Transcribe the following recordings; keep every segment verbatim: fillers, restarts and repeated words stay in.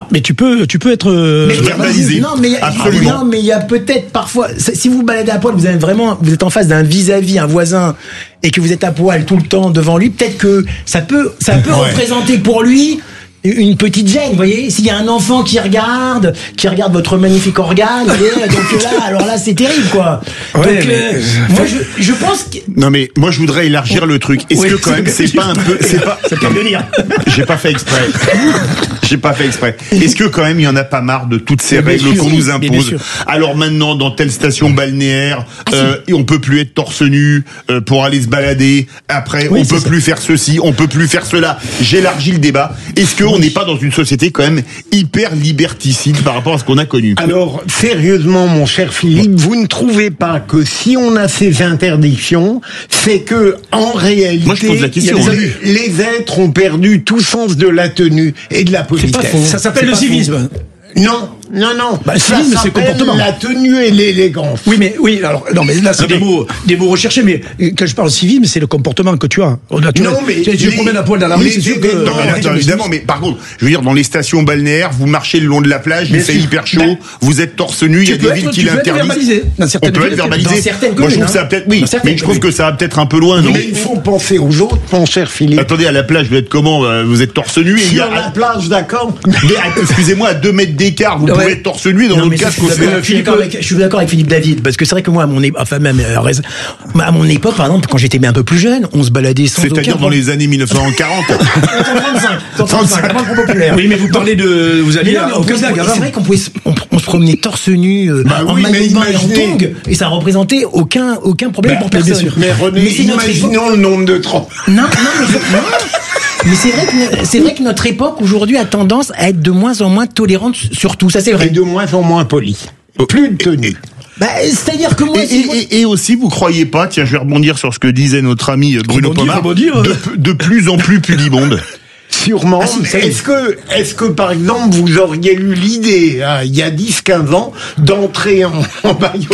mais tu peux, tu peux être euh, mais, verbalisé. Non, mais absolument. Non, mais il y a peut-être parfois, si vous baladez à poil, vous êtes vraiment, vous êtes en face d'un vis-à-vis, un voisin, et que vous êtes à poil tout le temps devant lui, peut-être que ça peut, ça peut ouais. représenter pour lui une petite gêne, vous voyez. S'il y a un enfant qui regarde, qui regarde votre magnifique organe, et donc là, alors là, c'est terrible, quoi. Ouais, donc, mais... euh, moi, je, je pense que... Non, mais moi, je voudrais élargir le truc. Est-ce oui, que quand même, c'est pas un peu, c'est pas, ça peut venir. J'ai pas fait exprès. J'ai pas fait exprès. Est-ce que quand même, il y en a pas marre de toutes ces bien règles sûr, qu'on oui, nous impose? Alors maintenant, dans telle station balnéaire, ah, euh, si. on peut plus être torse nu euh, pour aller se balader. Après, oui, on peut ça. plus faire ceci, on peut plus faire cela. J'élargis le débat. Est-ce que on n'est pas dans une société quand même hyper liberticide par rapport à ce qu'on a connu? Alors, sérieusement, mon cher Philippe, vous ne trouvez pas que si on a ces interdictions, c'est que, en réalité, Moi, je pose la question, les, hein. les êtres ont perdu tout sens de la tenue et de la politesse. C'est pas faux. Ça s'appelle le civisme. Non, non, non. Bah, ça civisme, c'est comportement. La tenue et l'élégance. Oui, mais oui. Alors, non, mais là, c'est des mots, des mots recherchés. Mais quand je parle de civisme, c'est le comportement que tu as. Non, mais tu te promènes à poil dans la rue, c'est sûr que. Non, attends, évidemment. Mais par contre, je veux dire, dans les stations balnéaires, vous marchez le long de la plage, il fait hyper chaud, vous êtes torse nu, il y a des villes qui l'interdisent. On peut être verbalisé. Moi, je trouve ça peut-être, oui, mais je trouve que ça va peut-être un peu loin, non? Mais il faut penser aux autres, mon cher Philippe. Attendez, à la plage, vous êtes comment? Vous êtes torse nu. Sur la plage, d'accord. Mais excusez-moi, à deux mètres d'écart, vous pouvez être torse nu dans votre casque. Je suis d'accord avec Philippe David, parce que c'est vrai que moi, à mon époque, enfin même à mon époque, par exemple, quand j'étais un peu plus jeune, on se baladait sans aucun. C'est-à-dire dans les années mille neuf cent quarante. cent trente-cinq, populaire. Oui, mais vous parlez de, vous alliez au Canada. C'est vrai qu'on pouvait, on se promenait torse nu en maillot de bain et en tongs, et ça représentait aucun aucun problème pour personne. Mais René, imaginons le nombre de trente. Non, non, mais Mais c'est vrai que c'est vrai que notre époque aujourd'hui a tendance à être de moins en moins tolérante sur tout. Ça c'est vrai. Et de moins en moins polie. Plus de tenue. Bah, c'est-à-dire que moi, et, et, moi... et, et aussi, vous croyez pas, tiens, je vais rebondir sur ce que disait notre ami Bruno Pomar, de, de plus en plus pudibonde. Sûrement. Ah, si, est-ce que, est-ce que, par exemple, vous auriez eu l'idée, hein, il y a dix quinze ans, d'entrer en, en maillot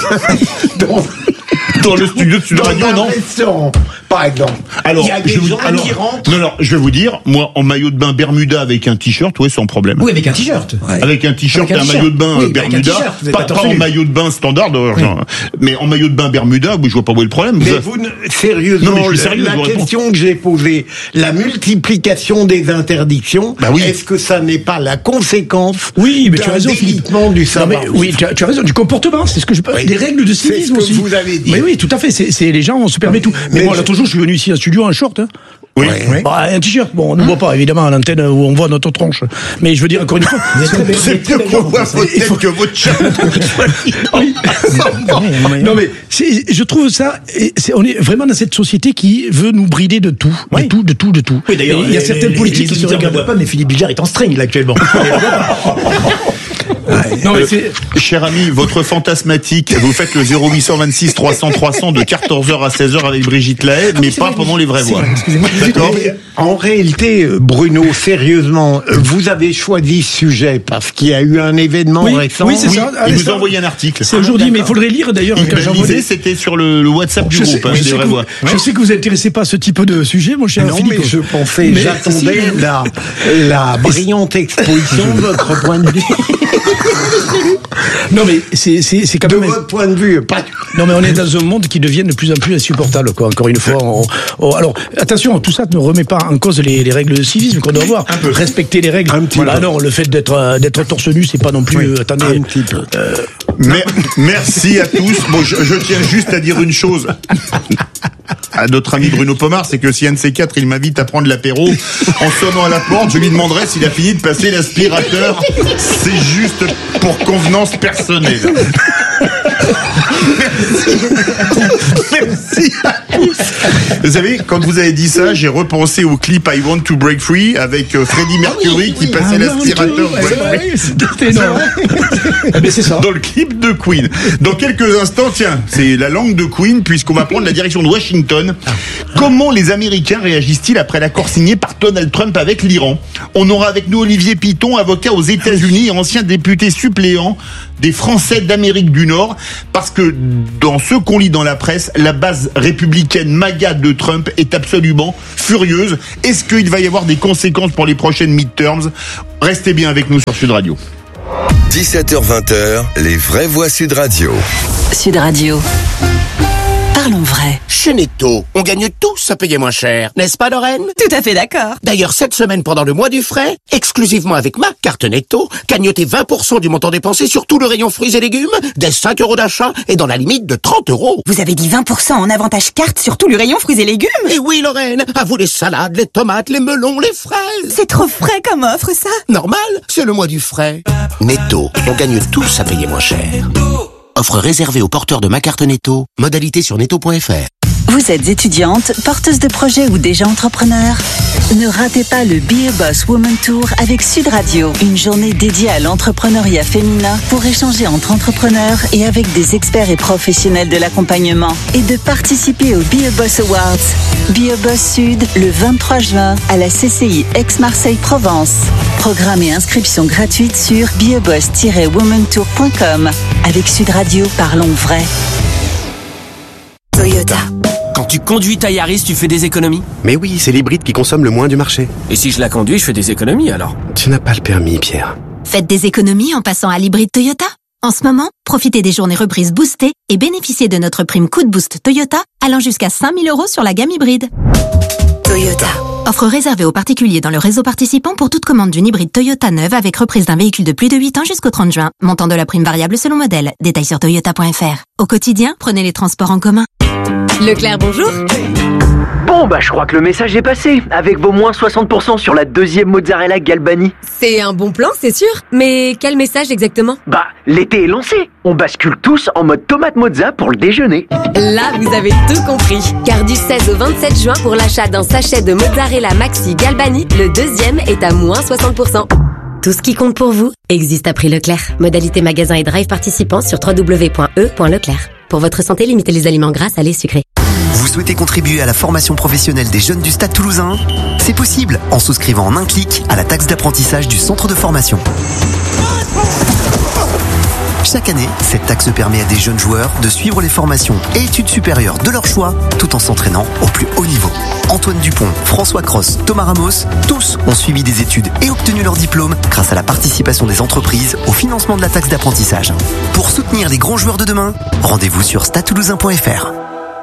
dans, dans le studio de Sud Radio, non? Restaurant, par exemple. Alors, il y a des je gens alors, qui rentrent. Non, non, je vais vous dire, moi, en maillot de bain Bermuda avec un t-shirt, ouais, sans problème. Oui, avec un t-shirt. Ouais. Avec un t-shirt et un, un maillot de bain oui, Bermuda. Pas, pas en maillot de bain standard, oui. mais en maillot de bain Bermuda, oui, je vois pas où est le problème. Mais vous, ne, sérieusement, non, mais je suis sérieux, la question que j'ai posée, la multiplication des interdictions, bah oui. est-ce que ça n'est pas la conséquence oui, mais tu as raison, délitement du savoir? Non, mais, oui, tu as, tu as raison, du comportement, c'est ce que je parle. Oui. Des règles de civisme aussi. C'est ce que vous avez dit. Mais oui, tout à fait, c'est, c'est les gens, on se permet tout. Mais, mais moi, l'autre jour, je suis venu ici en studio en short, hein. Oui. Ouais. Bah, un t-shirt, bon, on ne voit pas évidemment à l'antenne où on voit notre tronche. Mais je veux dire encore une fois, c'est mieux qu'on voit votre tête que votre chat. Non mais c'est, je trouve ça, c'est, on est vraiment dans cette société qui veut nous brider de tout, oui. de tout, de tout, de tout. Oui, d'ailleurs, il y a certaines politiques qui ne se regardent pas, mais Philippe Bigard est en string là actuellement. Ouais, non, mais euh, c'est... Cher ami, votre fantasmatique, vous faites le zéro huit cent vingt-six trois cents trois cents de quatorze heures à seize heures avec Brigitte Lahaye, mais pas pendant les vraies voix. Excusez-moi. D'accord. En réalité, Bruno, sérieusement, vous avez choisi ce sujet parce qu'il y a eu un événement oui, récent. Oui, c'est oui, ça. Il nous a envoyé un article. C'est aujourd'hui, ah, mais il faudrait lire d'ailleurs. Il quand disait, c'était sur le, le WhatsApp du je groupe, sais, hein, je, des sais vraies vous, voix. Je ouais. sais que vous n'intéressez pas à ce type de sujet, mon cher non, Philippe. Mais je pensais, mais j'attendais si, la, la brillante exposition de votre point de vue. Non mais c'est c'est c'est quand de même. De votre point de vue, pas. Non mais on est dans un monde qui devient de plus en plus insupportable, quoi. Encore une fois. On, on, alors attention, tout ça ne remet pas en cause les, les règles de civisme qu'on doit avoir. Un peu. Respecter les règles. Un petit voilà. peu. Non, le fait d'être d'être torse nu, c'est pas non plus. Oui, euh, attendez. Un petit peu. Euh, mais, merci à tous. Bon, je, je tiens juste à dire une chose. À notre ami Bruno Pomar, c'est que si un de ces quatre, il m'invite à prendre l'apéro, en sonnant à la porte, je lui demanderai s'il a fini de passer l'aspirateur. C'est juste pour convenance personnelle. Merci. Merci à tous. Vous savez, quand vous avez dit ça, j'ai repensé au clip I Want to Break Free avec Freddie Mercury ah oui, qui oui, passait ah l'aspirateur. Oui, oui, oui, c'était énorme. Mais c'est ça. Dans le clip de Queen. Dans quelques instants, tiens, c'est la langue de Queen, puisqu'on va prendre la direction de Washington. Ah. Comment les Américains réagissent-ils après l'accord signé par Donald Trump avec l'Iran? On aura avec nous Olivier Piton, avocat aux États-Unis et ancien député suppléant des Français d'Amérique du Nord. parce que dans ce qu'on lit dans la presse, la base républicaine MAGA de Trump est absolument furieuse. Est-ce qu'il va y avoir des conséquences pour les prochaines midterms? Restez bien avec nous sur Sud Radio. dix-sept heures vingt, les vraies voix Sud Radio. Sud Radio. Parlons vrai. Chez Netto, on gagne tous à payer moins cher, n'est-ce pas Lorraine? Tout à fait d'accord. D'ailleurs, cette semaine, pendant le mois du frais, exclusivement avec ma carte Netto, gagnotez vingt pour cent du montant dépensé sur tout le rayon fruits et légumes, dès cinq euros d'achat et dans la limite de trente euros. Vous avez dit vingt pour cent en avantage carte sur tout le rayon fruits et légumes? Et oui Lorraine, à vous les salades, les tomates, les melons, les fraises. C'est trop frais comme offre ça. Normal, c'est le mois du frais. Netto, on gagne tous à payer moins cher. Offre réservée aux porteurs de ma carte Netto. Modalité sur netto point f r. Vous êtes étudiante, porteuse de projet ou déjà entrepreneur? Ne ratez pas le Be a Boss Woman Tour avec Sud Radio. Une journée dédiée à l'entrepreneuriat féminin pour échanger entre entrepreneurs et avec des experts et professionnels de l'accompagnement. Et de participer au Be a Boss Awards. Be a Boss Sud le vingt-trois juin à la C C I Aix-Marseille-Provence. Programme et inscription gratuite sur be a boss tiret woman tour point com. Avec Sud Radio, parlons vrai. Toyota. Quand tu conduis ta Yaris, tu fais des économies? Mais oui, c'est l'hybride qui consomme le moins du marché. Et si je la conduis, je fais des économies alors? Tu n'as pas le permis, Pierre. Faites des économies en passant à l'hybride Toyota. En ce moment, profitez des journées reprises boostées et bénéficiez de notre prime coup de boost Toyota allant jusqu'à cinq mille euros sur la gamme hybride. Toyota. Offre réservée aux particuliers dans le réseau participant pour toute commande d'une hybride Toyota neuve avec reprise d'un véhicule de plus de huit ans jusqu'au trente juin. Montant de la prime variable selon modèle. Détails sur toyota point f r. Au quotidien, prenez les transports en commun. Leclerc, bonjour. Bon, bah je crois que le message est passé, avec vos moins soixante pour cent sur la deuxième mozzarella Galbani. C'est un bon plan, c'est sûr, mais quel message exactement? Bah, l'été est lancé. On bascule tous en mode tomate mozza pour le déjeuner. Là, vous avez tout compris. Car du seize au vingt-sept juin, pour l'achat d'un sachet de mozzarella Maxi Galbani, le deuxième est à moins soixante pour cent. Tout ce qui compte pour vous existe à prix Leclerc. Modalité magasin et drive participants sur w w w point e point leclerc. Pour votre santé, limitez les aliments gras, salés, sucrés. Vous souhaitez contribuer à la formation professionnelle des jeunes du Stade Toulousain? C'est possible en souscrivant en un clic à la taxe d'apprentissage du centre de formation. Chaque année, cette taxe permet à des jeunes joueurs de suivre les formations et études supérieures de leur choix tout en s'entraînant au plus haut niveau. Antoine Dupont, François Cross, Thomas Ramos, tous ont suivi des études et obtenu leur diplôme grâce à la participation des entreprises au financement de la taxe d'apprentissage. Pour soutenir les grands joueurs de demain, rendez-vous sur stade toulousain point f r.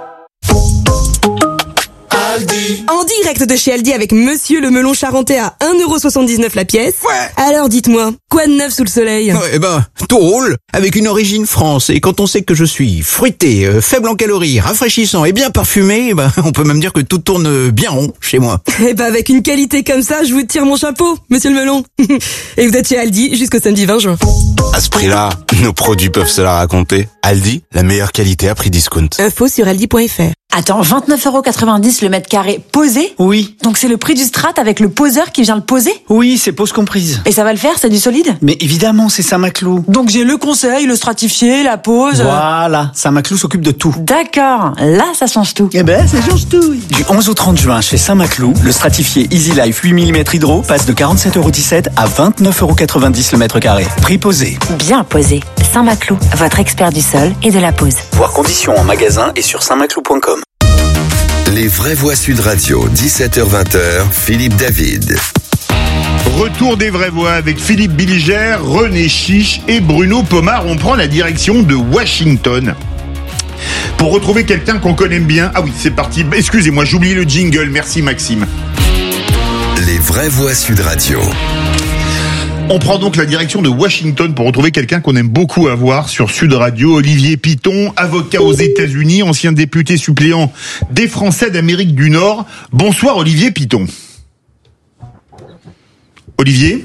Aldi. En direct de chez Aldi avec Monsieur le melon charentais à un euro soixante-dix-neuf la pièce. Ouais. Alors dites-moi, quoi de neuf sous le soleil? Ouais, eh ben, tout roule, avec une origine France. Et quand on sait que je suis fruité, euh, faible en calories, rafraîchissant et bien parfumé, eh ben, on peut même dire que tout tourne bien rond chez moi. Eh ben, avec une qualité comme ça, je vous tire mon chapeau, Monsieur le melon. Et vous êtes chez Aldi jusqu'au samedi vingt juin. À ce prix-là, nos produits peuvent se la raconter. Aldi, la meilleure qualité à prix discount. Info sur aldi point f r. Attends, vingt-neuf euros quatre-vingt-dix le mètre carré posé? Oui. Donc c'est le prix du strat avec le poseur qui vient le poser? Oui, c'est pose comprise. Et ça va le faire, c'est du solide? Mais évidemment, c'est Saint-Maclou. Donc j'ai le conseil, le stratifié, la pose... Voilà, Saint-Maclou s'occupe de tout. D'accord, là ça change tout. Eh ben, ça change tout. Du onze au trente juin, chez Saint-Maclou, le stratifié Easy Life huit millimètres hydro passe de quarante-sept euros dix-sept à vingt-neuf euros quatre-vingt-dix le mètre carré. Prix posé. Bien posé. Saint-Maclou, votre expert du sol et de la pose. Voir conditions en magasin et sur saint maclou point com. Les vraies voix Sud Radio, dix-sept heures vingt, Philippe David. Retour des vraies voix avec Philippe Bilger, René Chiche et Bruno Pomar. On prend la direction de Washington pour retrouver quelqu'un qu'on connaît bien. Ah oui, c'est parti. Excusez-moi, j'oublie le jingle. Merci Maxime. Les vraies voix Sud Radio. On prend donc la direction de Washington pour retrouver quelqu'un qu'on aime beaucoup avoir sur Sud Radio, Olivier Piton, avocat aux États-Unis, ancien député suppléant des Français d'Amérique du Nord. Bonsoir Olivier Piton. Olivier ?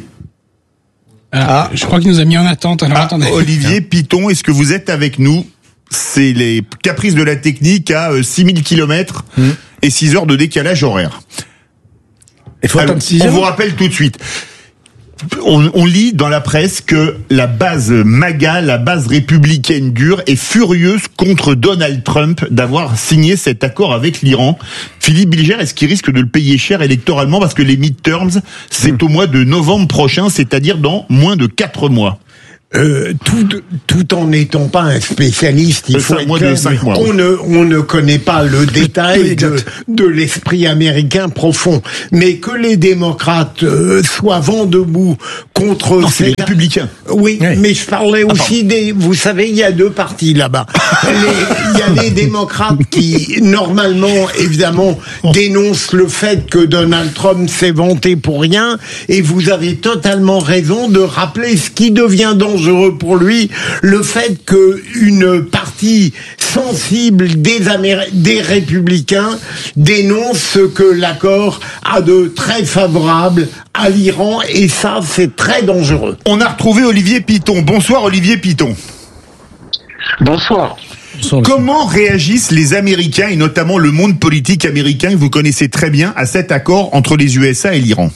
Ah, je crois qu'il nous a mis en attente. Alors, ah, attendez. Olivier Piton, est-ce que vous êtes avec nous ? C'est les caprices de la technique à six mille kilomètres mmh. et six heures de décalage horaire. Il faut Alors, on vous rappelle tout de suite. On, on lit dans la presse que la base MAGA, la base républicaine dure, est furieuse contre Donald Trump d'avoir signé cet accord avec l'Iran. Philippe Bilger, est-ce qu'il risque de le payer cher électoralement parce que les midterms, c'est mmh. au mois de novembre prochain, c'est-à-dire dans moins de quatre mois? Euh, tout, tout en n'étant pas un spécialiste, il faut être clair, cinq mois, on ne, on ne connaît pas le détail de, de l'esprit américain profond. Mais que les démocrates euh, soient vent debout contre non, ces c'est les républicains. Oui, oui, mais je parlais ah, aussi pardon. des, vous savez, il y a deux partis là-bas. Il y a les démocrates qui, normalement, évidemment, dénoncent le fait que Donald Trump s'est vanté pour rien, et vous avez totalement raison de rappeler ce qui devient dangereux pour lui, le fait que une partie sensible des Améri- des républicains dénonce que l'accord a de très favorables à l'Iran, et ça, c'est très dangereux. On a retrouvé Olivier Piton. Bonsoir Olivier Piton. Bonsoir. Comment réagissent les Américains et notamment le monde politique américain que vous connaissez très bien à cet accord entre les U S A et l'Iran?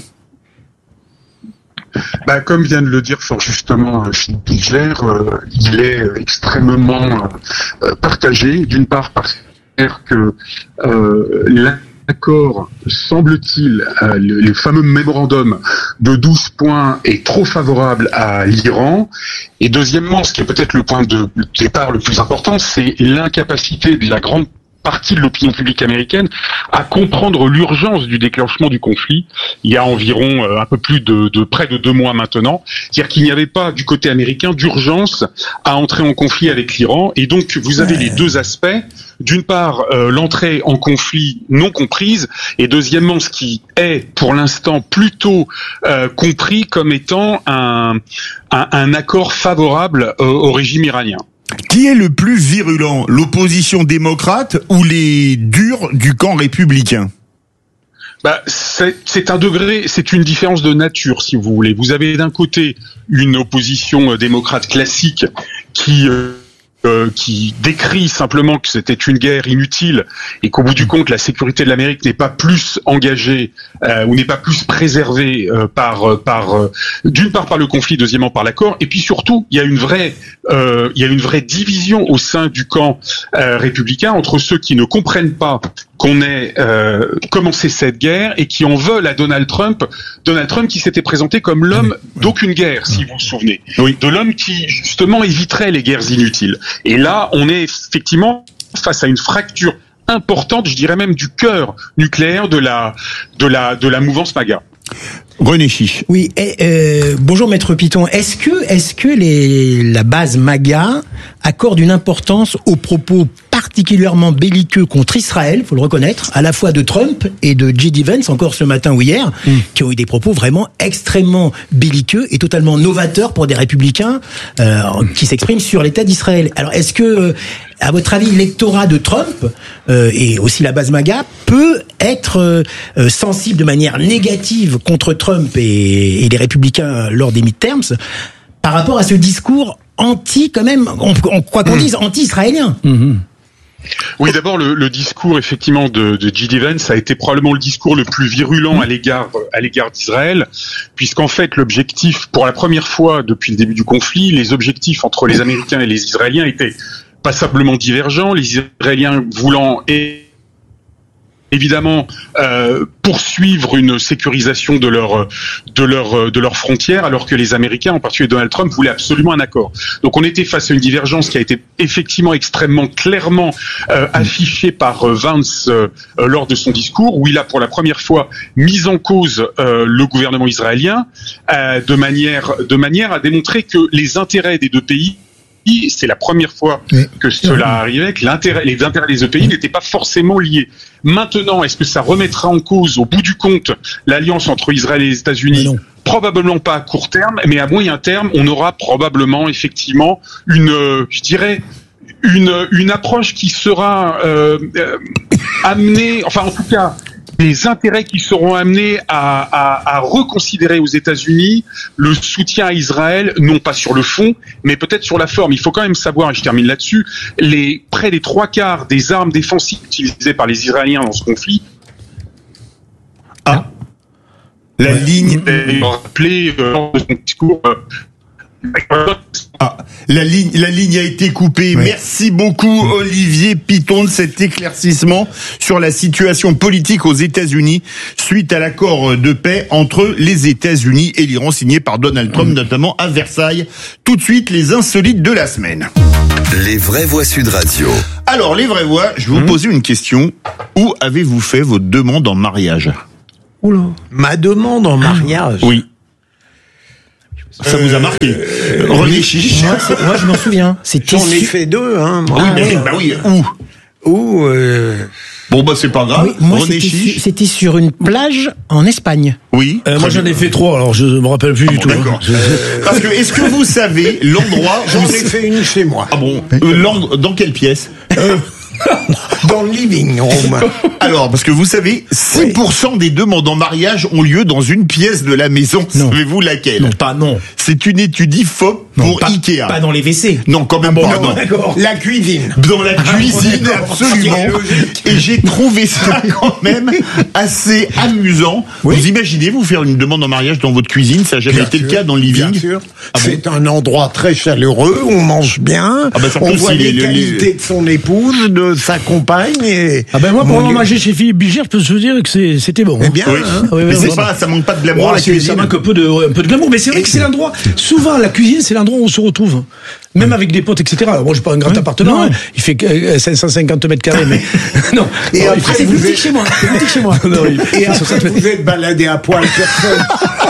Bah, comme vient de le dire fort justement Philippe Pigler, euh, il est extrêmement euh, partagé, d'une part parce que euh, l'accord, semble-t-il, euh, le, le fameux mémorandum de douze points est trop favorable à l'Iran, et deuxièmement, ce qui est peut-être le point de départ le plus important, c'est l'incapacité de la grande partie de l'opinion publique américaine à comprendre l'urgence du déclenchement du conflit il y a environ euh, un peu plus de, de près de deux mois maintenant. C'est-à-dire qu'il n'y avait pas du côté américain d'urgence à entrer en conflit avec l'Iran, et donc vous avez les deux aspects. D'une part, euh, l'entrée en conflit non comprise, et deuxièmement, ce qui est pour l'instant plutôt euh, compris comme étant un, un, un accord favorable euh, au régime iranien. Qui est le plus virulent, l'opposition démocrate ou les durs du camp républicain? Bah, c'est, c'est un degré, c'est une différence de nature, si vous voulez. Vous avez d'un côté une opposition démocrate classique qui euh, Euh, qui décrit simplement que c'était une guerre inutile et qu'au bout du compte la sécurité de l'Amérique n'est pas plus engagée euh, ou n'est pas plus préservée euh, par euh, par euh, d'une part par le conflit, deuxièmement par l'accord, et puis surtout il y a une vraie euh, il y a une vraie division au sein du camp euh, républicain entre ceux qui ne comprennent pas qu'on ait euh, commencé cette guerre et qui en veulent à Donald Trump, Donald Trump qui s'était présenté comme l'homme d'aucune guerre, si vous vous souvenez, oui. de l'homme qui justement éviterait les guerres inutiles. Et là, on est effectivement face à une fracture importante, je dirais même du cœur nucléaire de la de la de la mouvance MAGA. René Chiche. Oui, et, euh, bonjour Maître Piton. Est-ce que, est-ce que les, la base MAGA accorde une importance aux propos particulièrement belliqueux contre Israël, faut le reconnaître, à la fois de Trump et de J D Vance, encore ce matin ou hier, mm. qui ont eu des propos vraiment extrêmement belliqueux et totalement novateurs pour des républicains euh, qui s'expriment sur l'État d'Israël. Alors, est-ce que, à votre avis, l'électorat de Trump euh, et aussi la base MAGA peut être euh, sensible de manière négative contre Trump et, et les républicains lors des midterms par rapport à ce discours anti, quand même, on, on, quoi qu'on mmh. dise, anti-israélien? mmh. Oui, d'abord le, le discours effectivement de, de J D Vance a été probablement le discours le plus virulent à l'égard à l'égard d'Israël, puisqu'en fait l'objectif, pour la première fois depuis le début du conflit, les objectifs entre les Américains et les Israéliens étaient passablement divergents. Les Israéliens voulant et évidemment euh, poursuivre une sécurisation de leur de leur de leurs frontières, alors que les Américains, en particulier Donald Trump, voulaient absolument un accord. Donc on était face à une divergence qui a été effectivement extrêmement clairement euh, affichée par euh, Vance euh, lors de son discours, où il a pour la première fois mis en cause euh, le gouvernement israélien euh, de manière de manière à démontrer que les intérêts des deux pays, c'est la première fois que cela arrivait, que l'intérêt, les intérêts des deux pays n'étaient pas forcément liés. Maintenant, est-ce que ça remettra en cause, au bout du compte, l'alliance entre Israël et les États-Unis? Probablement pas à court terme, mais à moyen terme, on aura probablement effectivement une, euh, je dirais, une une approche qui sera euh, euh, amenée, enfin en tout cas, des intérêts qui seront amenés à, à, à reconsidérer aux États-Unis le soutien à Israël, non pas sur le fond, mais peut-être sur la forme. Il faut quand même savoir, et je termine là-dessus, les près des trois quarts des armes défensives utilisées par les Israéliens dans ce conflit. Ah, la ouais. ligne est rappelée euh, lors de son discours. Euh, Ah, la ligne, la ligne a été coupée. Oui. Merci beaucoup, Olivier Piton, de cet éclaircissement sur la situation politique aux États-Unis suite à l'accord de paix entre les États-Unis et l'Iran signé par Donald Trump, mmh. notamment à Versailles. Tout de suite, les insolites de la semaine. Les vraies voix Sud Radio. Alors, les vraies voix, je vais vous mmh. poser une question. Où avez-vous fait votre demande en mariage? Oula. Ma demande en mariage? Oui. Ça euh, vous a marqué, euh, René Chiche. Moi, moi, je m'en souviens. J'en ai fait deux, hein. Moi. Oui, ah, mais, bah oui. Où Où euh... Bon, bah, c'est pas grave. Oui, moi, René c'était, Chiche. Su, c'était sur une plage en Espagne. Oui. Euh, moi, j'en ai fait trois, alors je me rappelle plus ah, du bon, tout. D'accord. Hein. Euh... Parce que, est-ce que vous savez l'endroit J'en ai fait une chez moi. Ah bon euh, Dans quelle pièce euh... Dans le living room. Alors, parce que vous savez, six pour cent oui. des demandes en mariage ont lieu dans une pièce de la maison. Non. Savez-vous laquelle? Non, pas non. C'est une étude I F O P non, pour pas, Ikea. Pas dans les W C. Non, quand même ah bon, pas. Non, non. D'accord. La cuisine. Dans la cuisine, ah, absolument. Et j'ai trouvé ça quand même assez amusant. Oui. Vous imaginez vous faire une demande en mariage dans votre cuisine? Ça n'a jamais bien été sûr, le cas dans le living. Bien sûr. Ah c'est bon un endroit très chaleureux. On mange bien. Ah bah, on voit les, les qualités les... de son épouse, de sa compagne. Et ah ben moi pour avoir mangé chez Philippe Bilger, je peux se dire que c'est, c'était bon. Eh bien, oui. hein. oui, mais c'est pas, ça manque pas de glamour ouais, la cuisine. Ça manque un peu de, un peu de glamour, mais c'est vrai et que c'est l'endroit. Souvent la cuisine, c'est l'endroit où on se retrouve, même ouais. avec des potes, et cetera. Alors moi j'ai pas un grand ouais. appartement, hein. Il fait cinq cent cinquante mètres carrés, mais non. Et alors, après, c'est boutique chez moi. C'est boutique chez moi. Non, et après vous êtes baladé à poil, personne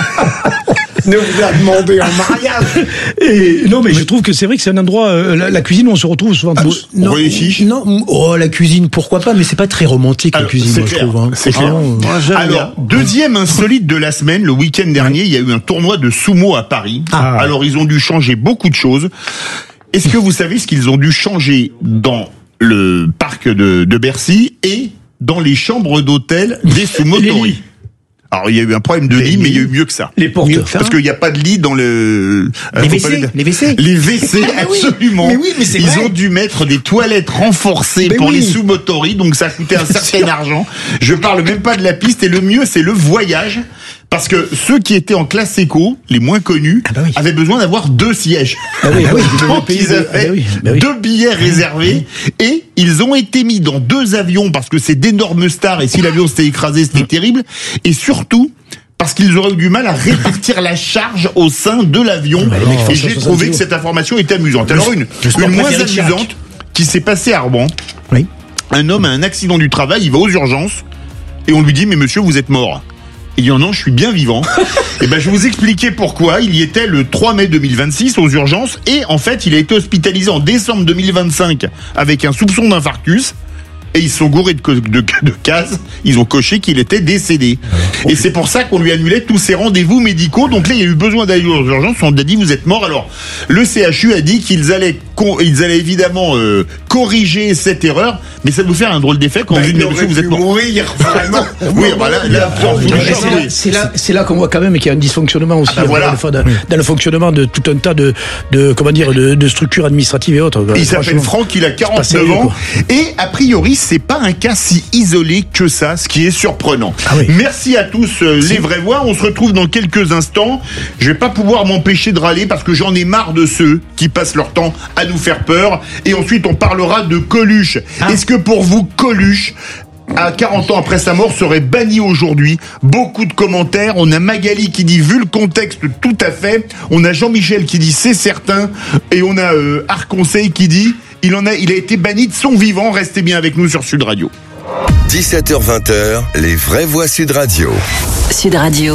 ne vous a demandé en mariage. Et non, mais je trouve que c'est vrai que c'est un endroit, euh, la, la cuisine, où on se retrouve souvent. Ah, non, non, oh, la cuisine, pourquoi pas, mais c'est pas très romantique, alors, la cuisine, moi, clair, je trouve. Hein. C'est clair. Ah, alors, deuxième insolite de la semaine, le week-end dernier, il y a eu un tournoi de sumo à Paris. Ah. Alors, ils ont dû changer beaucoup de choses. Est-ce que vous savez ce qu'ils ont dû changer dans le parc de, de Bercy et dans les chambres d'hôtel des sumotori? Alors, il y a eu un problème de lit, mais il y a eu mieux que ça. Les portes. Parce qu'il n'y a pas de lit dans le... Les W C, les W C. Les W C, absolument. Mais oui, mais c'est Ils vrai. ont dû mettre des toilettes renforcées mais pour oui. les sumotori, donc ça a coûté un certain argent. Je parle même pas de la piste, et le mieux, c'est le voyage. Parce que ceux qui étaient en classe éco, les moins connus, ah bah oui. avaient besoin d'avoir deux sièges. Ah oui, ah oui, donc ils avaient ah bah oui, bah oui. deux billets réservés et ils ont été mis dans deux avions parce que c'est d'énormes stars et si l'avion s'était écrasé, c'était terrible. Et surtout, parce qu'ils auraient eu du mal à répartir la charge au sein de l'avion. Bah non, et j'ai trouvé que cette information était amusante. Alors une, une moins amusante qui s'est passée à Rouen. Oui. Un homme a un accident du travail, il va aux urgences et on lui dit « Mais monsieur, vous êtes mort ». Il dit « Non, je suis bien vivant ». Et ben je vais vous expliquer pourquoi. Il y était le trois mai deux mille vingt-six aux urgences et en fait il a été hospitalisé en décembre deux mille vingt-cinq avec un soupçon d'infarctus. Et ils sont gourés de, de, de cases, ils ont coché qu'il était décédé. Et c'est pour ça qu'on lui annulait tous ses rendez-vous médicaux. Donc là, il y a eu besoin d'aller aux urgences, on a dit vous êtes mort. Alors, le C H U a dit qu'ils allaient, ils allaient évidemment euh, corriger cette erreur, mais ça nous fait un drôle d'effet quand bah, vous dites monsieur vous êtes mort. Mourir, vraiment. Oui, voilà, là, là, c'est là, c'est là qu'on voit quand même qu'il y a un dysfonctionnement aussi ah bah voilà. dans, dans, dans le fonctionnement de tout un tas de, de comment dire, de, de structures administratives et autres. Il s'appelle Franck, il a quarante-neuf ans, quoi. Et a priori c'est pas un cas si isolé que ça, ce qui est surprenant. Ah oui. Merci à tous euh, les vraies voix. On se retrouve dans quelques instants. Je vais pas pouvoir m'empêcher de râler parce que j'en ai marre de ceux qui passent leur temps à nous faire peur. Et ensuite, on parlera de Coluche. Ah. Est-ce que pour vous, Coluche, à quarante ans après sa mort, serait banni aujourd'hui? Beaucoup de commentaires. On a Magali qui dit, vu le contexte, tout à fait. On a Jean-Michel qui dit, c'est certain. Et on a euh, Arc-Conseil qui dit, il en a, il a été banni de son vivant. Restez bien avec nous sur Sud Radio. dix-sept heures vingt, les vraies voix Sud Radio. Sud Radio.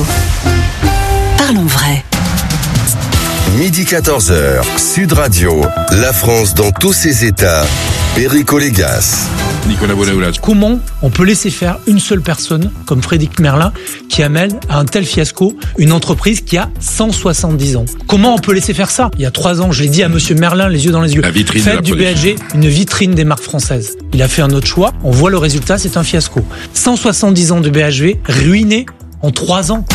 Parlons vrai. Midi quatorze heures, Sud Radio, la France dans tous ses états, Perico Légas. Nicolas Boulaoula. Comment on peut laisser faire une seule personne, comme Frédéric Merlin, qui amène à un tel fiasco une entreprise qui a cent soixante-dix ans? Comment on peut laisser faire ça? Il y a trois ans, je l'ai dit à Monsieur Merlin, les yeux dans les yeux. La vitrine Faites du B L G une vitrine des marques françaises. Il a fait un autre choix. On voit le résultat, c'est un fiasco. cent soixante-dix ans de B H V ruinés en trois ans.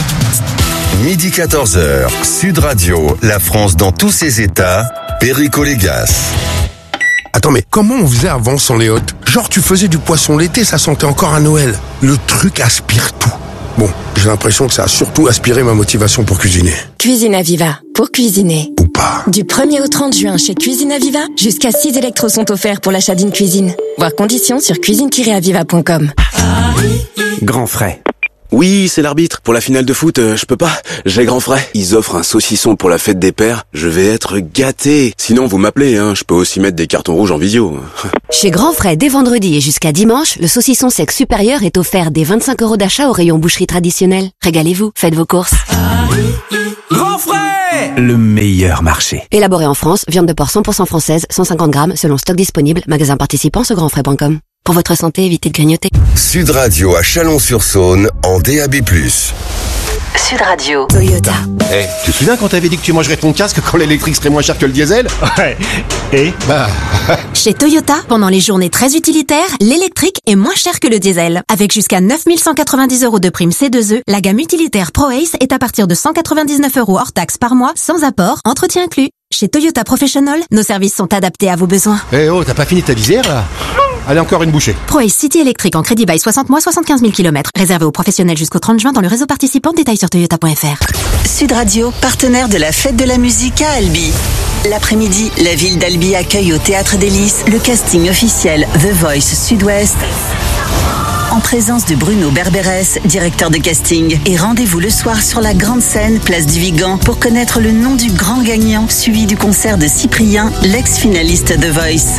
Midi quatorze heures, Sud Radio, la France dans tous ses états, Perico Légas. Attends, mais comment on faisait avant sans les hôtes? Genre, tu faisais du poisson l'été, ça sentait encore à Noël. Le truc aspire tout. Bon, j'ai l'impression que ça a surtout aspiré ma motivation pour cuisiner. Cuisine Aviva, pour cuisiner. Ou pas. Du premier au trente juin chez Cuisine Aviva, jusqu'à six électros sont offerts pour l'achat d'une cuisine. Voir conditions sur cuisine tiret aviva point com. Grand frais. Oui, c'est l'arbitre. Pour la finale de foot, euh, je peux pas. J'ai grand frais. Ils offrent un saucisson pour la fête des pères. Je vais être gâté. Sinon, vous m'appelez, hein. Je peux aussi mettre des cartons rouges en visio. Chez Grand Frais, dès vendredi et jusqu'à dimanche, le saucisson sec supérieur est offert dès vingt-cinq euros d'achat au rayon boucherie traditionnelle. Régalez-vous, faites vos courses. Grand frais! Le meilleur marché. Élaboré en France, viande de porc cent pour cent française, cent cinquante grammes, selon stock disponible, magasin participant sur grand frais point com. Pour votre santé, évitez de grignoter. Sud Radio à Chalon-sur-Saône en D A B plus. Sud Radio. Toyota. Eh, hey, tu te souviens quand t'avais dit que tu mangerais ton casque quand l'électrique serait moins cher que le diesel? Ouais. Et Bah... Chez Toyota, pendant les journées très utilitaires, l'électrique est moins cher que le diesel. Avec jusqu'à neuf mille cent quatre-vingt-dix euros de prime C deux E, la gamme utilitaire ProAce est à partir de cent quatre-vingt-dix-neuf euros hors taxe par mois, sans apport, entretien inclus. Chez Toyota Professional, nos services sont adaptés à vos besoins. Eh hey, oh, t'as pas fini ta visière là? Allez, encore une bouchée. ProAce City électrique en crédit bail soixante mois, soixante-quinze mille kilomètres. Réservé aux professionnels jusqu'au trente juin dans le réseau participant. Détails sur toyota point f r. Sud Radio, partenaire de la Fête de la musique à Albi. L'après-midi, la ville d'Albi accueille au Théâtre des Lys le casting officiel The Voice Sud-Ouest, en présence de Bruno Berberes, directeur de casting. Et rendez-vous le soir sur la grande scène, place du Vigan, pour connaître le nom du grand gagnant, suivi du concert de Cyprien, l'ex-finaliste The Voice.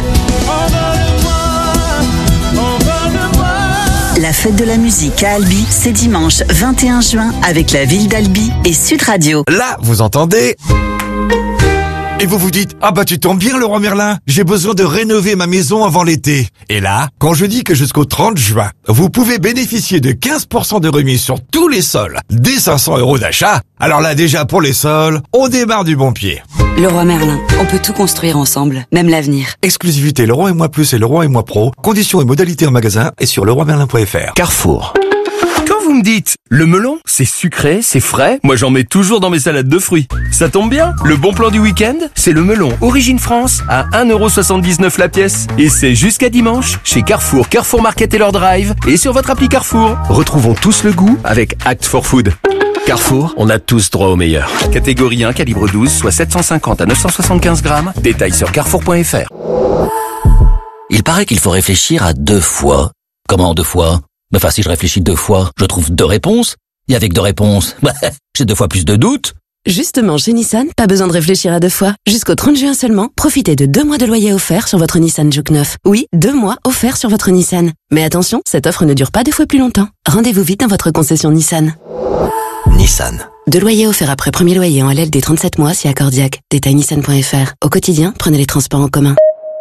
La Fête de la musique à Albi, c'est dimanche vingt et un juin avec la ville d'Albi et Sud Radio. Là, vous entendez? Et vous vous dites, ah bah tu tombes bien Leroy Merlin, j'ai besoin de rénover ma maison avant l'été. Et là, quand je dis que jusqu'au trente juin, vous pouvez bénéficier de quinze pour cent de remise sur tous les sols, dès cinq cents euros d'achat, alors là déjà pour les sols, on démarre du bon pied. Leroy Merlin, on peut tout construire ensemble, même l'avenir. Exclusivité Leroy et Moi Plus et Leroy et Moi Pro, conditions et modalités en magasin et sur leroy merlin point f r. Carrefour. Quand vous me dites, le melon, c'est sucré, c'est frais, moi j'en mets toujours dans mes salades de fruits. Ça tombe bien, le bon plan du week-end, c'est le melon Origine France à un euro soixante-dix-neuf la pièce. Et c'est jusqu'à dimanche, chez Carrefour, Carrefour Market et leur drive, et sur votre appli Carrefour. Retrouvons tous le goût avec Act for Food. Carrefour, on a tous droit au meilleur. Catégorie un, calibre douze, soit sept cent cinquante à neuf cent soixante-quinze grammes. Détails sur carrefour point f r. Il paraît qu'il faut réfléchir à deux fois. Comment deux fois? Enfin, si je réfléchis deux fois, je trouve deux réponses. Et avec deux réponses, bah, j'ai deux fois plus de doutes. Justement, chez Nissan, pas besoin de réfléchir à deux fois. Jusqu'au trente juin seulement, profitez de deux mois de loyer offert sur votre Nissan Juke neuf. Oui, deux mois offerts sur votre Nissan. Mais attention, cette offre ne dure pas deux fois plus longtemps. Rendez-vous vite dans votre concession Nissan. Nissan. Deux loyers offerts après premier loyer en L L D trente-sept mois si accordiaque. Détail nissan point f r. Au quotidien, prenez les transports en commun.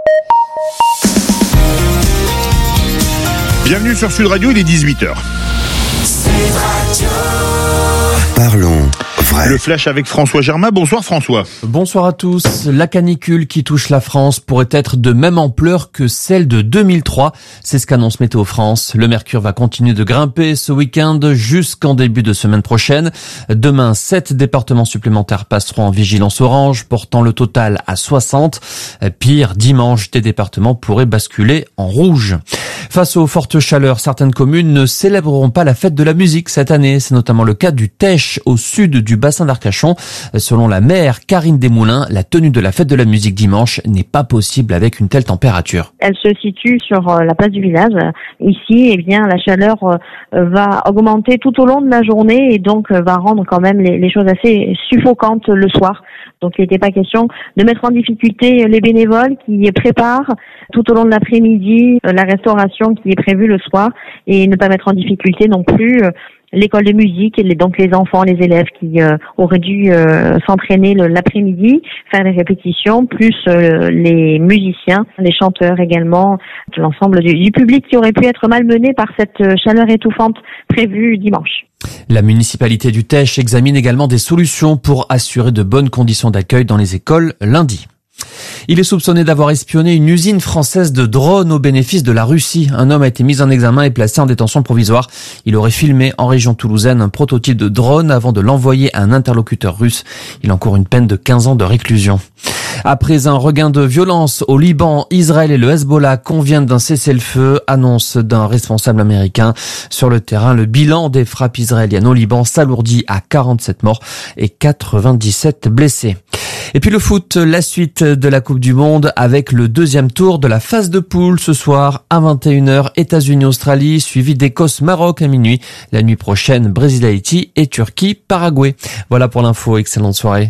Bienvenue sur Sud Radio, il est dix-huit heures. Parlons vrai. Le flash avec François Germain. Bonsoir François. Bonsoir à tous. La canicule qui touche la France pourrait être de même ampleur que celle de deux mille trois. C'est ce qu'annonce Météo France. Le mercure va continuer de grimper ce week-end jusqu'en début de semaine prochaine. Demain, sept départements supplémentaires passeront en vigilance orange, portant le total à soixante. Pire, dimanche, des départements pourraient basculer en rouge. Face aux fortes chaleurs, certaines communes ne célébreront pas la fête de la musique cette année. C'est notamment le cas du Tech, au sud du bassin d'Arcachon. Selon la maire Karine Desmoulins, la tenue de la fête de la musique dimanche n'est pas possible avec une telle température. Elle se situe sur la place du village. Ici, eh bien, la chaleur va augmenter tout au long de la journée et donc va rendre quand même les, les choses assez suffocantes le soir. Donc, il n'était pas question de mettre en difficulté les bénévoles qui préparent tout au long de l'après-midi la restauration qui est prévue le soir et ne pas mettre en difficulté non plus l'école de musique et les, donc les enfants, les élèves qui euh, auraient dû euh, s'entraîner le, l'après-midi, faire des répétitions, plus euh, les musiciens, les chanteurs également, l'ensemble du, du public qui aurait pu être malmené par cette chaleur étouffante prévue dimanche. La municipalité du Tech examine également des solutions pour assurer de bonnes conditions d'accueil dans les écoles lundi. Il est soupçonné d'avoir espionné une usine française de drones au bénéfice de la Russie. Un homme a été mis en examen et placé en détention provisoire. Il aurait filmé en région toulousaine un prototype de drone avant de l'envoyer à un interlocuteur russe. Il encourt une peine de quinze ans de réclusion. Après un regain de violence au Liban, Israël et le Hezbollah conviennent d'un cessez-le-feu, annonce d'un responsable américain. Sur le terrain, le bilan des frappes israéliennes au Liban s'alourdit à quarante-sept morts et quatre-vingt-dix-sept blessés. Et puis le foot, la suite de la Coupe du Monde avec le deuxième tour de la phase de poule ce soir à vingt et une heures, États-Unis-Australie, suivi d'Écosse-Maroc à minuit. La nuit prochaine, Brésil-Haïti et Turquie-Paraguay. Voilà pour l'info, excellente soirée.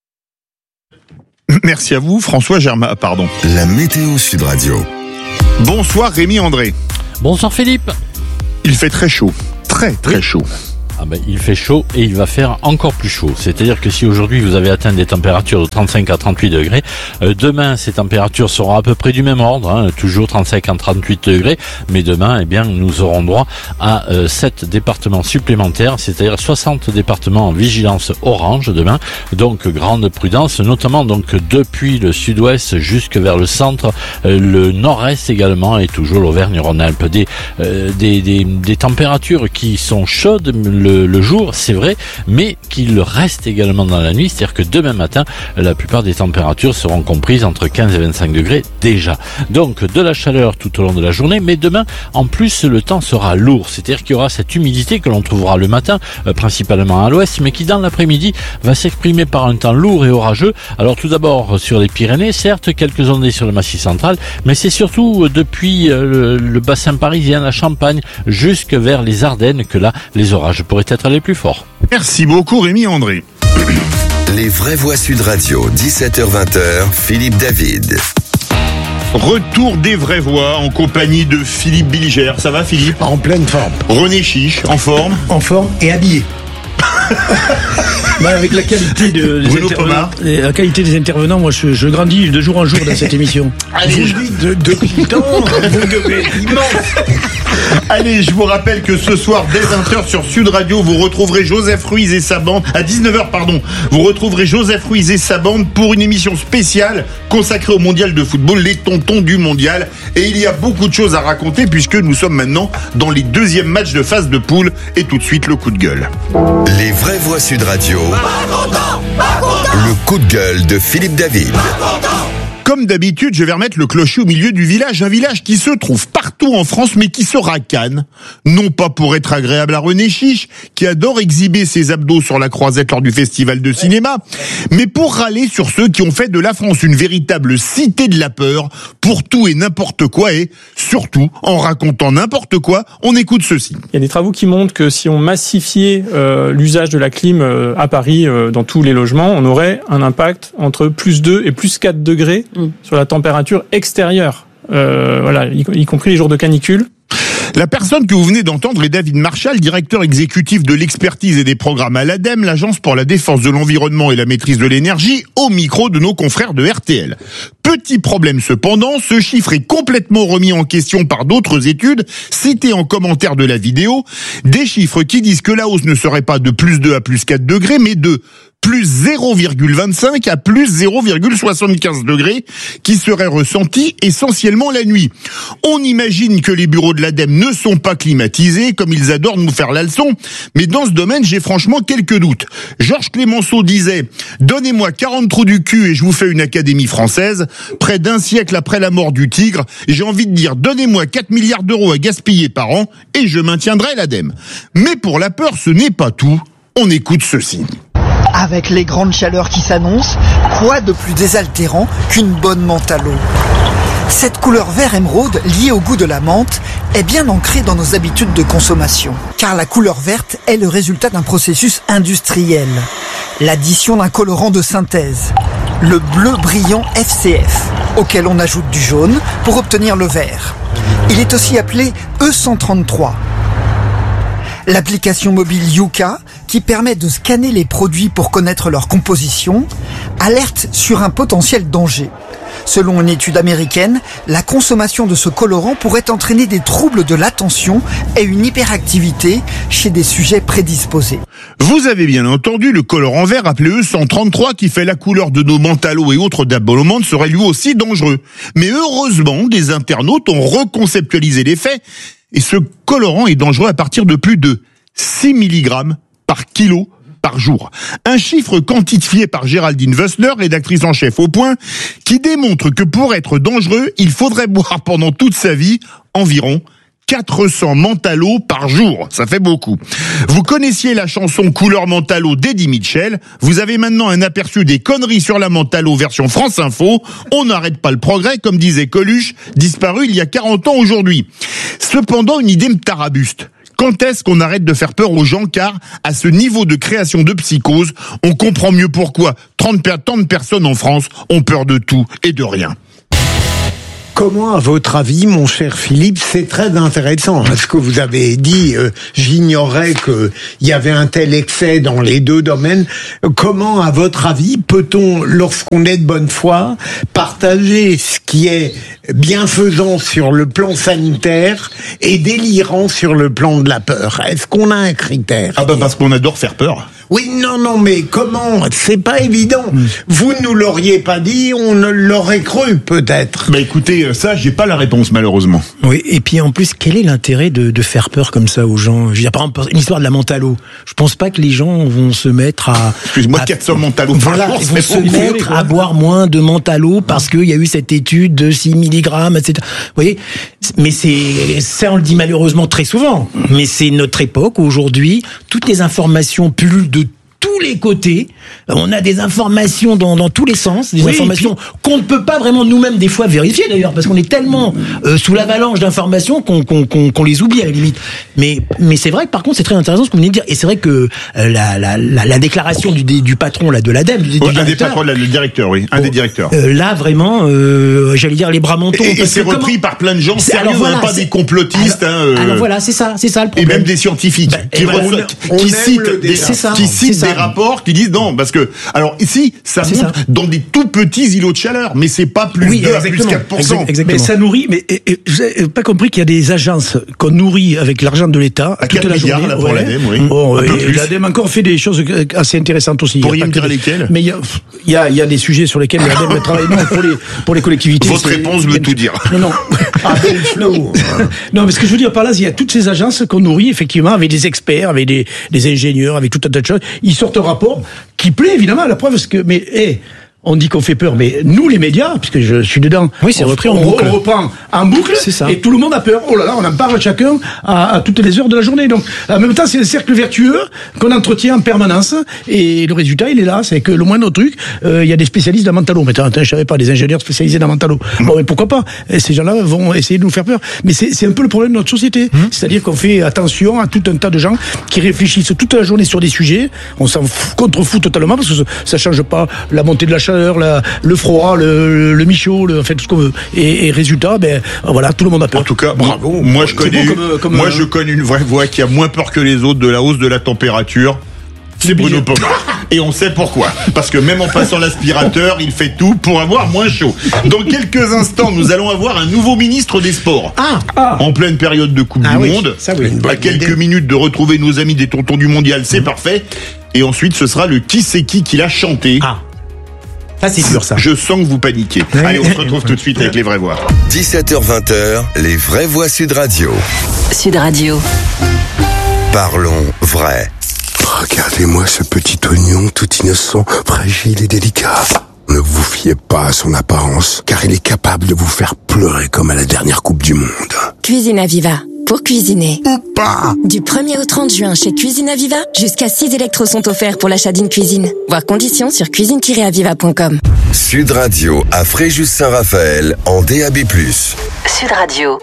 Merci à vous, François Germain, pardon. La météo Sud Radio. Bonsoir Rémi André. Bonsoir Philippe. Il fait très chaud, très très oui. chaud. Ah ben, il fait chaud et il va faire encore plus chaud. C'est-à-dire que si aujourd'hui vous avez atteint des températures de trente-cinq à trente-huit degrés, euh, demain ces températures seront à peu près du même ordre, hein, toujours trente-cinq à trente-huit degrés, mais demain, eh bien, nous aurons droit à euh, sept départements supplémentaires, c'est-à-dire soixante départements en vigilance orange demain. Donc grande prudence, notamment donc depuis le sud-ouest jusque vers le centre, euh, le nord-est également et toujours l'Auvergne-Rhône-Alpes. Des, euh, des, des, des températures qui sont chaudes Le, le jour, c'est vrai, mais qu'il reste également dans la nuit, c'est-à-dire que demain matin, la plupart des températures seront comprises entre quinze et vingt-cinq degrés déjà. Donc de la chaleur tout au long de la journée, mais demain, en plus, le temps sera lourd, c'est-à-dire qu'il y aura cette humidité que l'on trouvera le matin, euh, principalement à l'ouest, mais qui dans l'après-midi va s'exprimer par un temps lourd et orageux. Alors tout d'abord sur les Pyrénées, certes, quelques ondées sur le Massif central, mais c'est surtout euh, depuis euh, le, le bassin parisien, la Champagne, jusque vers les Ardennes que là, les orages pourraient être les plus forts. Merci beaucoup Rémi André. Les vraies voix Sud Radio, dix-sept heures vingt, Philippe David. Retour des vraies voix en compagnie de Philippe Bilger. Ça va Philippe ? En pleine forme. René Chiche, en forme ? En forme et habillé. Bah avec la qualité de, des Bruno intervenants, la qualité des intervenants, moi je, je grandis de jour en jour dans cette émission. Allez, je dis de, depuis le temps, vous devez immense. Allez, je vous rappelle que ce soir, dès vingt heures sur Sud Radio, vous retrouverez Joseph Ruiz et sa bande, à dix-neuf heures, pardon, vous retrouverez Joseph Ruiz et sa bande pour une émission spéciale consacrée au mondial de football, les tontons du mondial. Et il y a beaucoup de choses à raconter puisque nous sommes maintenant dans les deuxièmes matchs de phase de poule. Et tout de suite, le coup de gueule. Les vraies voix Sud Radio. Le coup de gueule de Philippe David. Comme d'habitude, je vais remettre le clocher au milieu du village, un village qui se trouve partout en France, mais qui se racane. Non pas pour être agréable à René Chiche, qui adore exhiber ses abdos sur la croisette lors du festival de cinéma, mais pour râler sur ceux qui ont fait de la France une véritable cité de la peur, pour tout et n'importe quoi, et surtout, en racontant n'importe quoi, on écoute ceci. Il y a des travaux qui montrent que si on massifiait euh, l'usage de la clim euh, à Paris, euh, dans tous les logements, on aurait un impact entre plus deux et plus quatre degrés sur la température extérieure, euh, voilà, y, y compris les jours de canicule. La personne que vous venez d'entendre est David Marchal, directeur exécutif de l'expertise et des programmes à l'ADEME, l'Agence pour la défense de l'environnement et la maîtrise de l'énergie, au micro de nos confrères de R T L. Petit problème cependant, ce chiffre est complètement remis en question par d'autres études, citées en commentaire de la vidéo, des chiffres qui disent que la hausse ne serait pas de plus deux à plus quatre degrés, mais de plus zéro virgule vingt-cinq à plus zéro virgule soixante-quinze degrés, qui seraient ressentis essentiellement la nuit. On imagine que les bureaux de l'ADEME ne sont pas climatisés, comme ils adorent nous faire la leçon, mais dans ce domaine, j'ai franchement quelques doutes. Georges Clémenceau disait « Donnez-moi quarante trous du cul et je vous fais une académie française ». Près d'un siècle après la mort du tigre, j'ai envie de dire « Donnez-moi quatre milliards d'euros à gaspiller par an et je maintiendrai l'ADEME ». Mais pour la peur, ce n'est pas tout. On écoute ceci. Avec les grandes chaleurs qui s'annoncent, quoi de plus désaltérant qu'une bonne menthe à l'eau ? Cette couleur vert émeraude, liée au goût de la menthe, est bien ancrée dans nos habitudes de consommation. Car la couleur verte est le résultat d'un processus industriel. L'addition d'un colorant de synthèse, le bleu brillant F C F, auquel on ajoute du jaune pour obtenir le vert. Il est aussi appelé E cent trente-trois. L'application mobile Yuka, qui permet de scanner les produits pour connaître leur composition, alerte sur un potentiel danger. Selon une étude américaine, la consommation de ce colorant pourrait entraîner des troubles de l'attention et une hyperactivité chez des sujets prédisposés. Vous avez bien entendu, le colorant vert appelé E cent trente-trois qui fait la couleur de nos menthalos et autres d'abonnement serait lui aussi dangereux. Mais heureusement, des internautes ont reconceptualisé les faits et ce colorant est dangereux à partir de plus de six milligrammes par kilo par jour. Un chiffre quantifié par Géraldine Wössler, rédactrice en chef au Point, qui démontre que pour être dangereux, il faudrait boire pendant toute sa vie environ quatre cents Mentalo par jour, ça fait beaucoup. Vous connaissiez la chanson Couleur Mentalo d'Eddie Mitchell, vous avez maintenant un aperçu des conneries sur la Mentalo version France Info, on n'arrête pas le progrès, comme disait Coluche, disparu il y a quarante ans aujourd'hui. Cependant, une idée me tarabuste. Quand est-ce qu'on arrête de faire peur aux gens, car à ce niveau de création de psychose, on comprend mieux pourquoi trente tant de personnes en France ont peur de tout et de rien. Comment, à votre avis, mon cher Philippe, c'est très intéressant, ce que vous avez dit, euh, j'ignorais qu'il y avait un tel excès dans les deux domaines. Comment, à votre avis, peut-on, lorsqu'on est de bonne foi, partager ce qui est bienfaisant sur le plan sanitaire et délirant sur le plan de la peur? Est-ce qu'on a un critère? Ah bah parce qu'on adore faire peur. Oui, non, non, mais comment? C'est pas évident. Vous ne nous l'auriez pas dit, on ne l'aurait cru, peut-être. Bah écoutez, ça, j'ai pas la réponse, malheureusement. Oui, et puis en plus, quel est l'intérêt de, de faire peur comme ça aux gens? Je veux dire, par exemple, une histoire de la Mentalo. Je pense pas que les gens vont se mettre à... Excuse-moi, quatre cents Mentalo par voilà, jour, ils vont se beaucoup. mettre à boire moins de Mentalo parce qu'il y a eu cette étude de six milligrammes, et cetera. Vous voyez? Mais c'est, ça on le dit malheureusement très souvent, mais c'est notre époque aujourd'hui, toutes les informations pullulent de tous les côtés, on a des informations dans, dans tous les sens, des oui, informations puis... qu'on ne peut pas vraiment nous-mêmes des fois vérifier d'ailleurs, parce qu'on est tellement euh, sous l'avalanche d'informations qu'on, qu'on, qu'on, qu'on les oublie à la limite. Mais, mais c'est vrai que par contre c'est très intéressant ce que vous venez de dire, et c'est vrai que euh, la, la, la, la déclaration du, du patron là, de l'ADEME, du, ouais, du un des patrons, le directeur, oui, un oh, des directeurs. Euh, là vraiment, euh, j'allais dire les bras mentons. Et, et c'est repris comment... par plein de gens sérieux, alors, voilà, pas c'est... des complotistes. Alors, hein, euh... alors voilà, c'est ça, c'est ça le problème. Et même des scientifiques bah, qui, voilà, reçoivent, on, qui on citent, des, ça, qui citent des rapports, qui disent non, parce que, alors ici, ça monte ça. dans des tout petits îlots de chaleur, mais c'est pas plus oui, deux à plus quatre pour cent. Mais ça nourrit, mais et, et, vous n'avez pas compris qu'il y a des agences qu'on nourrit avec l'argent de l'État à toute la milliards, journée. Là, pour ouais. l'ADEME, oui. Bon, et l'ADEME encore fait des choses assez intéressantes aussi. Pourriez me dire lesquelles? Mais il y a, il y a, il y a des sujets sur lesquels l'ADEME travaille. Non, pour les, pour les collectivités. Votre réponse veut tout dire. Non, non. Ah, ben, no. Non, mais ce que je veux dire par là, il y a toutes ces agences qu'on nourrit effectivement avec des experts, avec des, des ingénieurs, avec tout un tas de choses. Ils sortent un rapport qui plaît évidemment. La preuve, c'est que, mais, hey, on dit qu'on fait peur, mais nous, les médias, puisque je suis dedans, oui, c'est on, repris en on, boucle. on reprend en boucle, c'est ça. Et tout le monde a peur. Oh là là, on en parle chacun à, à toutes les heures de la journée. Donc, en même temps, c'est un cercle vertueux qu'on entretient en permanence, et le résultat, il est là. C'est que le moindre truc, il euh, y a des spécialistes dans Mentalo. Mais attends, je savais pas, des ingénieurs spécialisés dans Mentalo. Bon, mais pourquoi pas? Et ces gens-là vont essayer de nous faire peur. Mais c'est, c'est un peu le problème de notre société. Mmh. C'est-à-dire qu'on fait attention à tout un tas de gens qui réfléchissent toute la journée sur des sujets. On s'en contrefout totalement parce que ça change pas la montée de la chaleur, la, le froid, le, le michaud, le, en fait tout ce qu'on veut. Et, et résultat, ben voilà, tout le monde a peur. En tout cas, bravo. Moi je connais, comme, comme moi euh... je connais une vraie voix qui a moins peur que les autres de la hausse de la température. C'est Bruno Pomar. Et on sait pourquoi. Parce que même en passant l'aspirateur, il fait tout pour avoir moins chaud. Dans quelques instants, nous allons avoir un nouveau ministre des Sports. Ah, ah. En pleine période de Coupe ah du oui, Monde. Ça, oui, à quelques idée. minutes de retrouver nos amis des tontons du mondial, c'est mmh. parfait. Et ensuite, ce sera le qui c'est qui qui l'a chanté. Ah. Ça, c'est sûr, ça. Je sens que vous paniquez. Allez, on se retrouve tout de suite avec les vraies voix. dix-sept heures vingt, les vraies voix Sud Radio. Sud Radio. Parlons vrai. Regardez-moi ce petit oignon tout innocent, fragile et délicat. Ne vous fiez pas à son apparence, car il est capable de vous faire pleurer comme à la dernière Coupe du Monde. Cuisine Aviva. Pour cuisiner. Ou pas. Du premier au trente juin chez Cuisine Aviva, jusqu'à six électros sont offerts pour l'achat d'une cuisine. Voir conditions sur cuisine tiret aviva point com. Sud Radio à Fréjus-Saint-Raphaël en D A B plus. Sud Radio.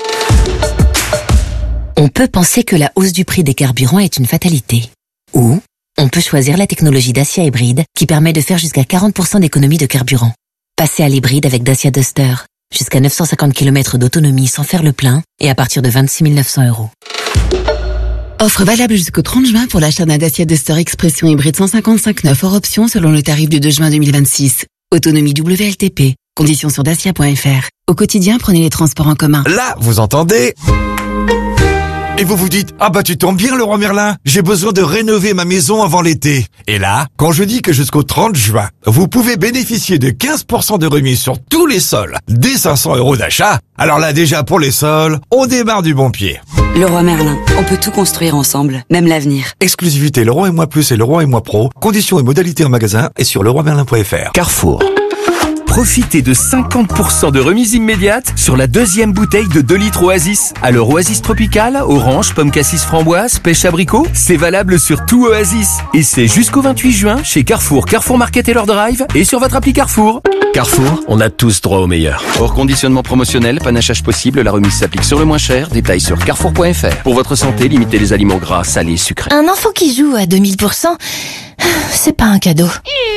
On peut penser que la hausse du prix des carburants est une fatalité. Ou on peut choisir la technologie Dacia hybride qui permet de faire jusqu'à quarante pour cent d'économie de carburant. Passez à l'hybride avec Dacia Duster. Jusqu'à neuf cent cinquante kilomètres d'autonomie sans faire le plein et à partir de vingt-six mille neuf cents euros. Offre valable jusqu'au trente juin pour l'achat d'un Dacia Duster Expression hybride cent cinquante-cinq neuf hors option selon le tarif du deux juin deux mille vingt-six. Autonomie W L T P. Conditions sur dacia point f r. Au quotidien, prenez les transports en commun. Là, vous entendez ? Et vous vous dites, ah bah tu tombes bien Leroy Merlin, j'ai besoin de rénover ma maison avant l'été. Et là, quand je dis que jusqu'au trente juin, vous pouvez bénéficier de quinze pour cent de remise sur tous les sols, dès cinq cents euros d'achat, alors là déjà pour les sols, on démarre du bon pied. Leroy Merlin, on peut tout construire ensemble, même l'avenir. Exclusivité Leroy et Moi Plus et Leroy et Moi Pro, conditions et modalités en magasin et sur leroy merlin point f r. Carrefour. Profitez de cinquante pour cent de remise immédiate sur la deuxième bouteille de deux litres Oasis. Alors Oasis Tropical, orange, pomme cassis framboise, pêche abricot, c'est valable sur tout Oasis. Et c'est jusqu'au vingt-huit juin chez Carrefour, Carrefour Market et leur Drive et sur votre appli Carrefour. Carrefour, on a tous droit au meilleur. Hors conditionnement promotionnel, panachage possible, la remise s'applique sur le moins cher. Détails sur carrefour point f r. Pour votre santé, limitez les aliments gras, salés, sucrés. Un enfant qui joue à deux mille pour cent, c'est pas un cadeau.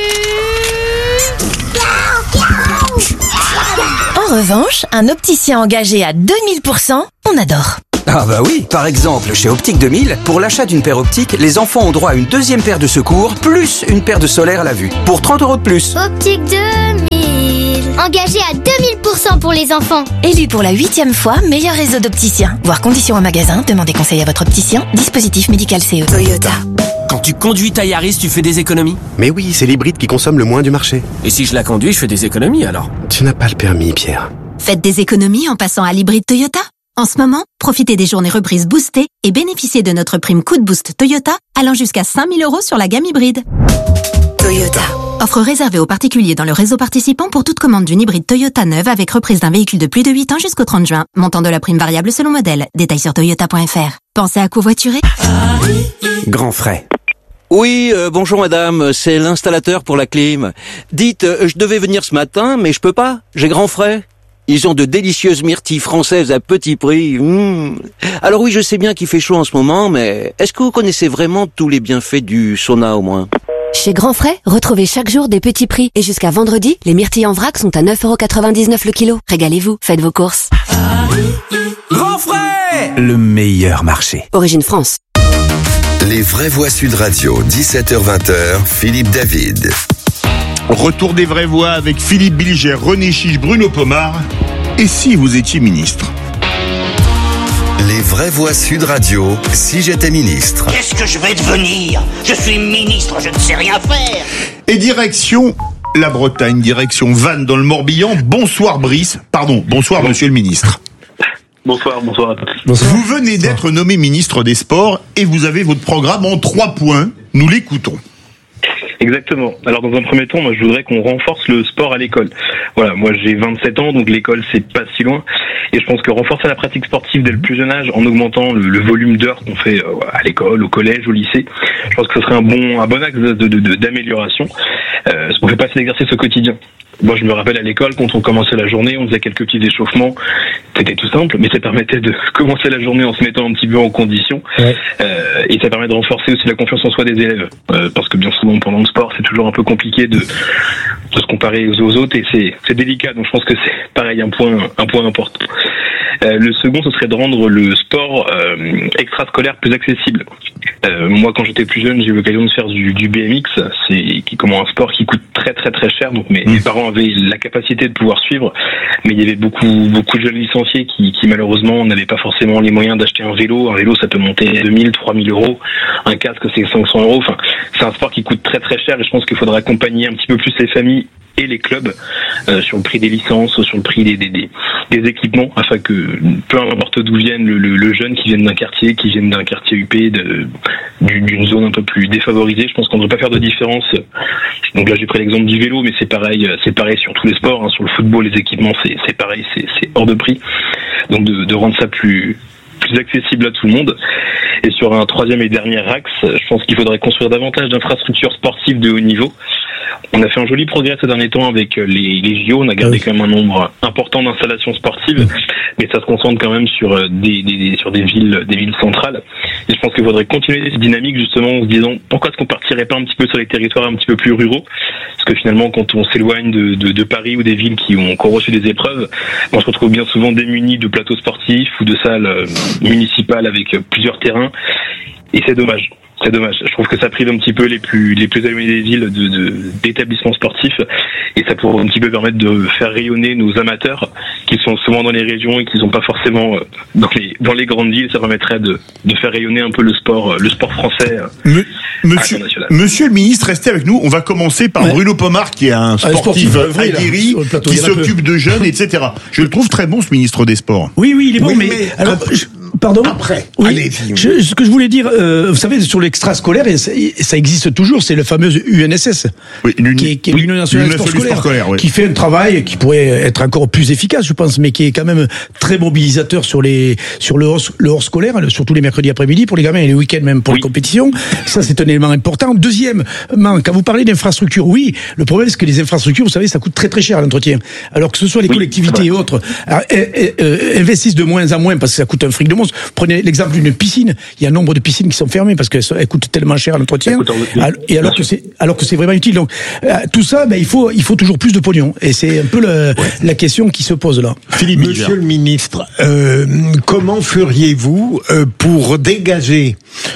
En revanche, un opticien engagé à deux mille pour cent, on adore. Ah bah oui, par exemple, chez Optique deux mille, pour l'achat d'une paire optique, les enfants ont droit à une deuxième paire de secours, plus une paire de solaire à la vue, pour trente euros de plus. Optique deux mille, engagé à deux mille pour cent pour les enfants. Élu pour la huitième fois meilleur réseau d'opticiens. Voir conditions au magasin, demandez conseil à votre opticien. Dispositif médical C E. Toyota. Quand tu conduis ta Yaris, tu fais des économies? Mais oui, c'est l'hybride qui consomme le moins du marché. Et si je la conduis, je fais des économies alors? Tu n'as pas le permis, Pierre. Faites des économies en passant à l'hybride Toyota. En ce moment, profitez des journées reprises boostées et bénéficiez de notre prime coup de boost Toyota allant jusqu'à cinq mille euros sur la gamme hybride. Toyota. Offre réservée aux particuliers dans le réseau participant pour toute commande d'une hybride Toyota neuve avec reprise d'un véhicule de plus de huit ans jusqu'au trente juin. Montant de la prime variable selon modèle. Détails sur toyota point f r. Pensez à covoiturer. Grand frais. Oui, euh, bonjour madame, c'est l'installateur pour la clim. Dites, euh, je devais venir ce matin, mais je peux pas, j'ai grand frais. Ils ont de délicieuses myrtilles françaises à petit prix. Mmh. Alors oui, je sais bien qu'il fait chaud en ce moment, mais est-ce que vous connaissez vraiment tous les bienfaits du sauna au moins? Chez Grand Frais, retrouvez chaque jour des petits prix. Et jusqu'à vendredi, les myrtilles en vrac sont à neuf euros quatre-vingt-dix-neuf le kilo. Régalez-vous, faites vos courses. Grand Frais, le meilleur marché. Origine France. Les vraies voix Sud Radio, dix-sept heures vingt, Philippe David. Retour des vraies voix avec Philippe Bilger, René Chiche, Bruno Pomar. Et si vous étiez ministre? Les vraies voix Sud Radio, si j'étais ministre. Qu'est-ce que je vais devenir? Je suis ministre, je ne sais rien faire. Et direction la Bretagne, direction Vannes dans le Morbihan. Bonsoir Brice, pardon, bonsoir bon. Monsieur le ministre. Bonsoir, bonsoir à tous. Bonsoir. Vous venez d'être nommé ministre des Sports et vous avez votre programme en trois points. Nous l'écoutons. Exactement. Alors dans un premier temps, moi je voudrais qu'on renforce le sport à l'école. Voilà, moi j'ai vingt-sept ans, donc l'école c'est pas si loin. Et je pense que renforcer la pratique sportive dès le plus jeune âge, en augmentant le, le volume d'heures qu'on fait euh, à l'école, au collège, au lycée, je pense que ce serait un bon, un bon axe de, de, de, d'amélioration. Euh, parce qu'on fait pas assez d'exercice au quotidien. Moi, je me rappelle à l'école, quand on commençait la journée, on faisait quelques petits échauffements. C'était tout simple, mais ça permettait de commencer la journée en se mettant un petit peu en condition. Ouais. Euh, et ça permet de renforcer aussi la confiance en soi des élèves. Euh, parce que bien souvent, pendant le sport, c'est toujours un peu compliqué de, de se comparer aux, aux autres et c'est, c'est délicat. Donc, je pense que c'est pareil, un point, un point important. Euh, le second, ce serait de rendre le sport euh, extrascolaire plus accessible. Euh, moi, quand j'étais plus jeune, j'ai eu l'occasion de faire du, du B M X, c'est qui comment un sport qui coûte très très très cher. Donc mes, mmh. mes parents avaient la capacité de pouvoir suivre, mais il y avait beaucoup beaucoup de jeunes licenciés qui, qui malheureusement n'avaient pas forcément les moyens d'acheter un vélo. Un vélo, ça peut monter deux mille, trois mille euros. Un casque, c'est cinq cents euros. Enfin, c'est un sport qui coûte très très cher et je pense qu'il faudrait accompagner un petit peu plus les familles et les clubs euh, sur le prix des licences, sur le prix des, des, des, des équipements, afin que peu importe d'où vienne le, le, le jeune, qui vienne d'un quartier, qui vienne d'un quartier U P, de, d'une zone un peu plus défavorisée, je pense qu'on ne doit pas faire de différence. Donc là j'ai pris l'exemple du vélo, mais c'est pareil, c'est pareil sur tous les sports, hein, sur le football, les équipements, c'est, c'est pareil, c'est, c'est hors de prix. Donc de, de rendre ça plus plus accessible à tout le monde. Et sur un troisième et dernier axe, je pense qu'il faudrait construire davantage d'infrastructures sportives de haut niveau. On a fait un joli progrès ces derniers temps avec les, les J O, on a gardé quand même un nombre important d'installations sportives, mais ça se concentre quand même sur des, des, sur des villes, des villes centrales. Et je pense qu'il faudrait continuer cette dynamique justement en se disant pourquoi est-ce qu'on partirait pas un petit peu sur les territoires un petit peu plus ruraux, parce que finalement quand on s'éloigne de, de, de Paris ou des villes qui ont encore reçu des épreuves, on se retrouve bien souvent démunis de plateaux sportifs ou de salles municipales avec plusieurs terrains, et c'est dommage. C'est dommage. Je trouve que ça prive un petit peu les plus les plus éloignés des villes de, de d'établissements sportifs et ça pourrait un petit peu permettre de faire rayonner nos amateurs qui sont souvent dans les régions et qui sont pas forcément euh, dans les dans les grandes villes. Ça permettrait de de faire rayonner un peu le sport euh, le sport français. Euh, Me, monsieur, monsieur le ministre, restez avec nous. On va commencer par ouais. Bruno Pomar, qui est un sportif, un sportif aguerri, qui s'occupe de jeunes, et cetera. Je le trouve très bon, ce ministre des Sports. Oui, oui, il est bon, oui, mais, mais alors. Après, je... Pardon. Après, oui, allez-y. Je, ce que je voulais dire, euh, vous savez, sur l'extrascolaire, et ça, ça existe toujours, c'est le fameux U N S S, oui, qui est, qui est oui, l'Union nationale du sport scolaire, scolaire oui. qui fait un travail qui pourrait être encore plus efficace, je pense, mais qui est quand même très mobilisateur sur les sur le hors, le hors scolaire, surtout les mercredis après-midi pour les gamins et les week-ends même pour oui. les compétitions. Ça, c'est un élément important. Deuxièmement, quand vous parlez d'infrastructures, oui, le problème c'est que les infrastructures, vous savez, ça coûte très très cher à l'entretien. Alors que ce soit les oui, collectivités et autres, alors, et, et, et, investissent de moins en moins parce que ça coûte un fric de monstre. Prenez l'exemple d'une piscine, il y a un nombre de piscines qui sont fermées parce qu'elles coûtent tellement cher à l'entretien, et alors que c'est alors que c'est vraiment utile. Donc euh, tout ça, ben il faut il faut toujours plus de pognon, et c'est un peu le, ouais. la question qui se pose là. Philippe, Monsieur le ministre, euh, comment feriez-vous euh, pour dégager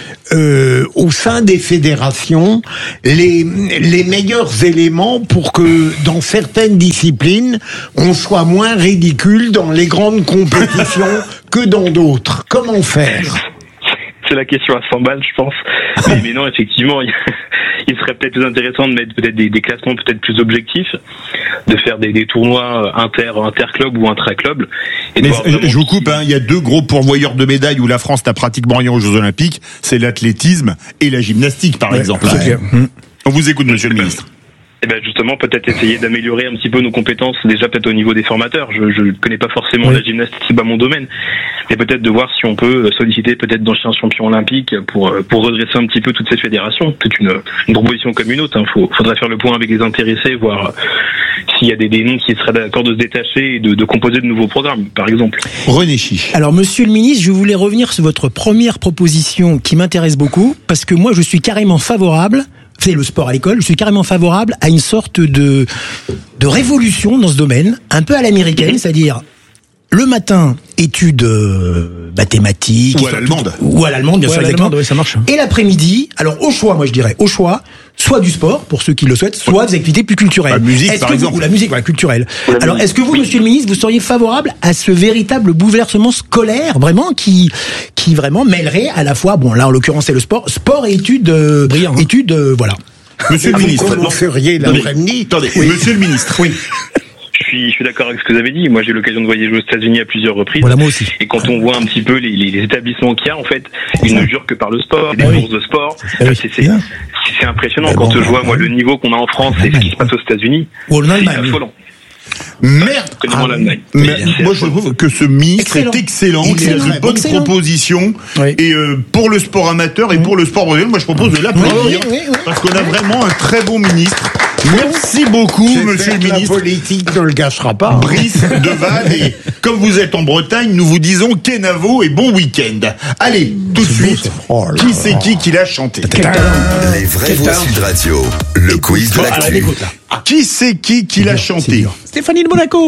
euh, au sein des fédérations les les meilleurs éléments pour que dans certaines disciplines on soit moins ridicule dans les grandes compétitions que dans d'autres? Comment faire? C'est la question à cent balles, je pense. Mais, mais non, effectivement, il, il serait peut-être plus intéressant de mettre peut-être des, des classements peut-être plus objectifs, de faire des, des tournois inter interclubs ou intra-clubs. Mais je, je vous coupe, hein, il y a deux gros pourvoyeurs de médailles où la France n'a pratiquement rien aux Jeux Olympiques, c'est l'athlétisme et la gymnastique, par ouais, exemple. Ouais. Mmh. On vous écoute, monsieur le ministre. Eh ben justement, peut-être essayer d'améliorer un petit peu nos compétences, déjà peut-être au niveau des formateurs. Je ne connais pas forcément oui. la gymnastique, c'est pas mon domaine, mais peut-être de voir si on peut solliciter peut-être d'anciens champions olympiques pour pour redresser un petit peu toute cette fédération. C'est une, une proposition comme une autre. Il hein. Faut, faudrait faire le point avec les intéressés, voir s'il y a des, des noms qui seraient d'accord de se détacher et de, de composer de nouveaux programmes, par exemple. René Chiche. Alors, monsieur le ministre, je voulais revenir sur votre première proposition qui m'intéresse beaucoup, parce que moi, je suis carrément favorable. C'est le sport à l'école, je suis carrément favorable à une sorte de, de révolution dans ce domaine, un peu à l'américaine, c'est-à-dire le matin, études euh, mathématiques. Ou à l'allemande. Ou à l'allemande, bien ouais, sûr, exactement. Ouais, ça marche. Et l'après-midi, alors au choix, moi je dirais, au choix, soit du sport, pour ceux qui le souhaitent, soit des activités plus culturelles. La musique, est-ce par que exemple. Vous, ou la musique, voilà, culturelle. La alors, musique. est-ce que vous, monsieur le ministre, vous seriez favorable à ce véritable bouleversement scolaire, vraiment, qui, qui vraiment mêlerait à la fois, bon, là, en l'occurrence, c'est le sport, sport et études, euh, brillant, hein. études, euh, voilà. Monsieur le ministre, vous feriez l'après-midi. Attendez, oui. Monsieur le ministre, oui. Je suis, je suis d'accord avec ce que vous avez dit. Moi, j'ai eu l'occasion de voyager aux États-Unis à plusieurs reprises. Voilà, moi aussi. Et quand on voit un petit peu les, les, les établissements qu'il y a, en fait, ils ne jurent que par le sport, des ah bourses oui. de sport. Ah oui. C'est, c'est, c'est impressionnant mais quand bon, je vois, moi, le niveau qu'on a en France et ce qui se passe aux États-Unis. Ou en Allemagne. C'est affolant. Merde. Ah, l'Allemagne. Mais moi, je trouve que ce ministre excellent. est excellent, excellent. il a de bonnes excellent. propositions, oui. et euh, pour le sport amateur et pour le sport professionnel, moi je propose de l'applaudir, oui, oui, oui. parce qu'on a vraiment un très bon ministre. Merci beaucoup, J'ai monsieur le la ministre. La politique ne le gâchera pas. Brice Deval, et comme vous êtes en Bretagne, nous vous disons Kenavo et bon week-end. Allez, tout de suite, oh là qui c'est qui qui l'a chanté? Les vraies voix Sud Radio, le quiz de l'actu. Qui c'est qui qui l'a chanté? Stéphanie de Monaco.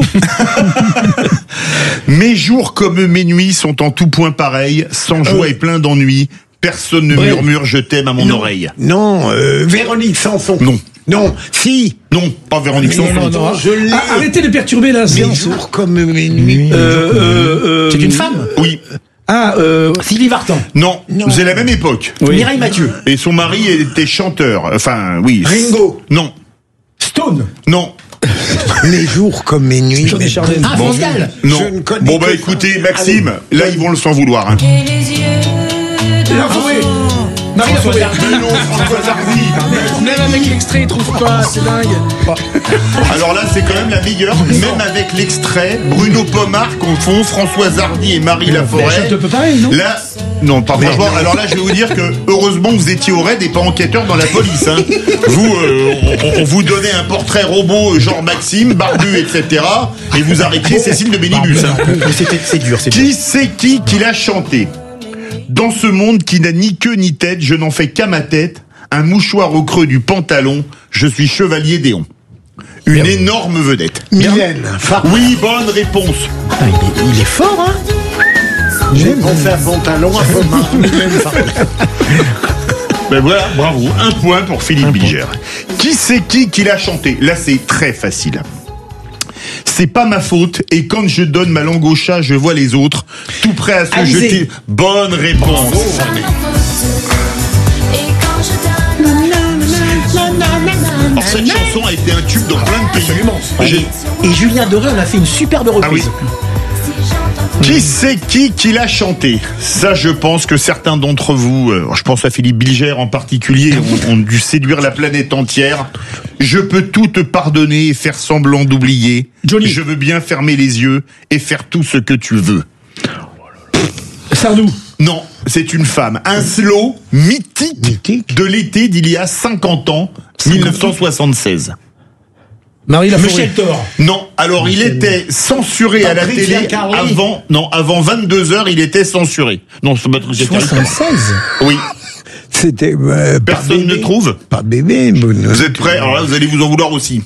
Mes jours comme mes nuits sont en tout point pareils, sans joie et plein d'ennui. Personne ne oui. murmure je t'aime à mon non. oreille. Non, euh, Véronique Sanson. Non. Non, si. Non, pas Véronique Sanson. Non, non, non. Je l'ai. Ah, arrêtez de perturber la séance. Mes jours comme mes nuits. Euh, euh, euh, C'est une femme. Oui. Ah, euh... Sylvie Vartan. Non, non. C'est la même époque. Oui. Mireille Mathieu. Et son mari était chanteur. Enfin, oui. Ringo. Non. Stone. Non. Mes jours comme mes nuits. Mais... Ah, bon, France Gall. Non. Bon bah écoutez, Maxime, Allez. là ils vont le s'en vouloir. Hein. La forêt. Marie Laforêt. Mais non, François Hardy. Même avec l'extrait, il trouve pas, c'est dingue. Alors là, c'est quand même la meilleure. Même avec l'extrait, Bruno Pomar confond Françoise Hardy et Marie Laforêt. C'est un peu pareil, non? Là, non, pas franchement. Alors là, je vais vous dire que heureusement vous étiez au raid et pas enquêteur dans la police. Hein. Vous, euh, on, on vous donnait un portrait robot genre Maxime, barbu, et cetera. Et vous arrêtiez Cécile de Bénibus. Hein. C'est dur, c'est dur. Qui c'est qui qui l'a chanté? Dans ce monde qui n'a ni queue ni tête, je n'en fais qu'à ma tête, un mouchoir au creux du pantalon, je suis chevalier d'Éon. Une Merde. énorme vedette. Mylène. Oui, bonne réponse. Ah, il, est, il est fort, hein? J'ai pensé à pantalon un peu marre. Mylène Ben voilà, bravo. Un point pour Philippe Bilger. Qui c'est qui qui l'a chanté? Là, c'est très facile. c'est pas ma faute, et quand je donne ma langue au chat, je vois les autres, tout prêt à se Alizé. jeter. Bonne réponse. Alors, cette chanson a été un tube dans plein de pays. J'ai- Et Julien Doré en a fait une superbe reprise. Ah oui. Qui c'est qui qui l'a chanté? Ça, je pense que certains d'entre vous, euh, je pense à Philippe Bilger en particulier, ont, ont dû séduire la planète entière. Je peux tout te pardonner et faire semblant d'oublier. Johnny. Je veux bien fermer les yeux et faire tout ce que tu veux. Sardou. Non, c'est une femme. Un slow mythique, Mythique. de l'été d'il y a cinquante ans, mille neuf cent soixante-seize. Marie Laforêt. Michel Thor. Non, alors il était censuré à la Patricia télé Carly. avant, non, avant vingt-deux heures, il était censuré. Non, c'est Patricia Carly. soixante-seize. Oui. C'était euh, pas Personne ne bébé. trouve. Pas bébé. mais- Vous êtes prêts? Alors là, vous allez vous en vouloir aussi.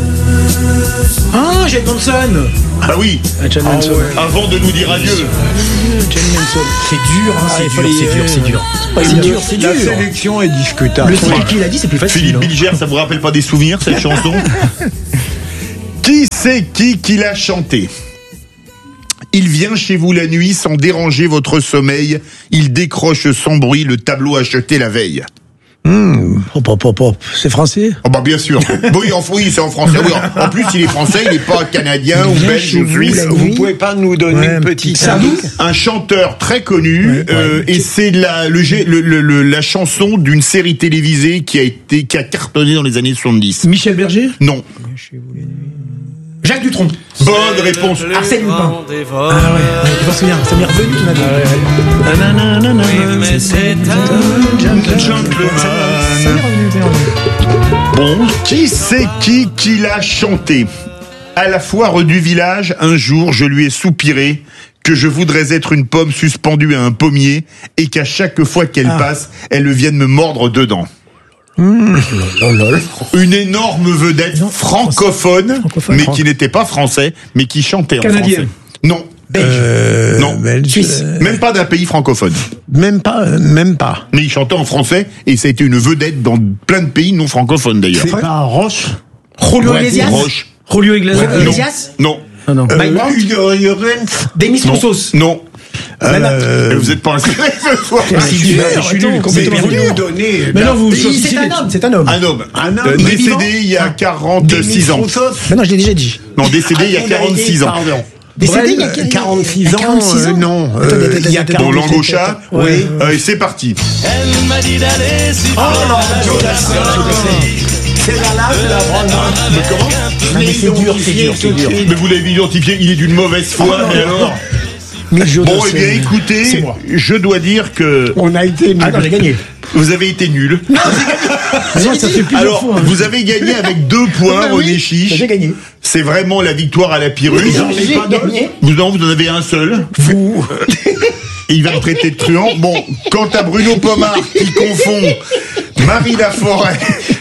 Ah, Jane Manson. Ah oui. Jane Manson. Avant de nous dire adieu. Jane Manson. C'est dur, hein, c'est il dur, fallait- c'est dur, c'est dur. pas C'est évident. dur, c'est La dur. sélection est discutable. Le celui qui l'a dit, c'est plus facile. Philippe hein. Bilger, ça vous rappelle pas des souvenirs, cette chanson? Qui c'est qui qui l'a chanté? Il vient chez vous la nuit sans déranger votre sommeil. Il décroche sans bruit le tableau acheté la veille. Hop, hop, hop, hop. C'est français? Oh bah bien sûr. Oui, en, oui, c'est en français. Oui, en, en plus, il est français, il n'est pas canadien ou belge ou suisse. Vous pouvez pas nous donner Ouais, une petite Sardou. indice? Un chanteur très connu, euh, et c'est la, le, gé- le, le- le- la chanson d'une série télévisée qui a été, qui a cartonné dans les années soixante-dix. Michel Berger? Non. Jacques Dutronc. Bonne réponse. Arsène Lupin. Ah ouais, ouais, je m'en souviens, ça m'est revenu. il m'a dit. mais c'est Bon, qui c'est qui qui l'a chanté? À la foire du village, un jour, je lui ai soupiré que je voudrais être une pomme suspendue à un pommier et qu'à chaque fois qu'elle passe, elle vienne me mordre dedans. Une énorme vedette francophone, Francophone. mais qui n'était pas français, mais qui chantait en Canadien. français. Non. Euh, Non. belge, Suisse. euh, Même pas d'un pays francophone. Même pas, euh, même pas. Mais il chantait en français et ça a été une vedette dans plein de pays non francophones d'ailleurs. C'est pas Roche. Julio Ouais, Iglesias. Roche. Julio Iglesias? Non. Iglesias. Non. Ah non. Mike Brandt. Euh, Hugo Llorens. Demis Non. Roussos. Non. Euh, Vous êtes pas inscrit ce soir. Je suis nul, je suis nul, Mais complètement vous nul. nous donnez. Mais non, vous Il- choisissez C'est un les- homme, c'est un homme. Un homme. Un homme. Euh, Il est décédé vivant il y a quarante-six ans. Mais non, je l'ai déjà dit. Non, décédé il y a Ah, on a quarante-six été- ans. Pardon. Décédé il y a Euh, quarante-six ans, quarante-six euh, ans. non, euh, Attendez, attendez, il y a attendez, Bon, attendez, langue au attendez, chat. attendez. Oui. Euh, et c'est parti. Elle m'a dit d'aller si Oh là, c'est la lave de la branle. Mais comment? Ah, mais c'est dur, c'est dur, c'est dur. Mais vous l'avez identifié, il est d'une mauvaise foi, Ah, non, mais non, alors. Mais je Bon, ne eh sais- bien, écoutez, C'est moi. je dois dire que On a été nuls. Ah non, j'ai gagné. vous avez été nuls. Non, ça fait plusieurs Alors, fois. hein. vous avez gagné avec deux points, Ah oui, René Chiche. j'ai gagné. C'est vraiment la victoire à la Pyrrhus. J'ai gagné. Vous en, vous en avez un seul. Vous. Et il va me traiter de truand. Bon, quant à Bruno Pomar, qui confond Marie Laforêt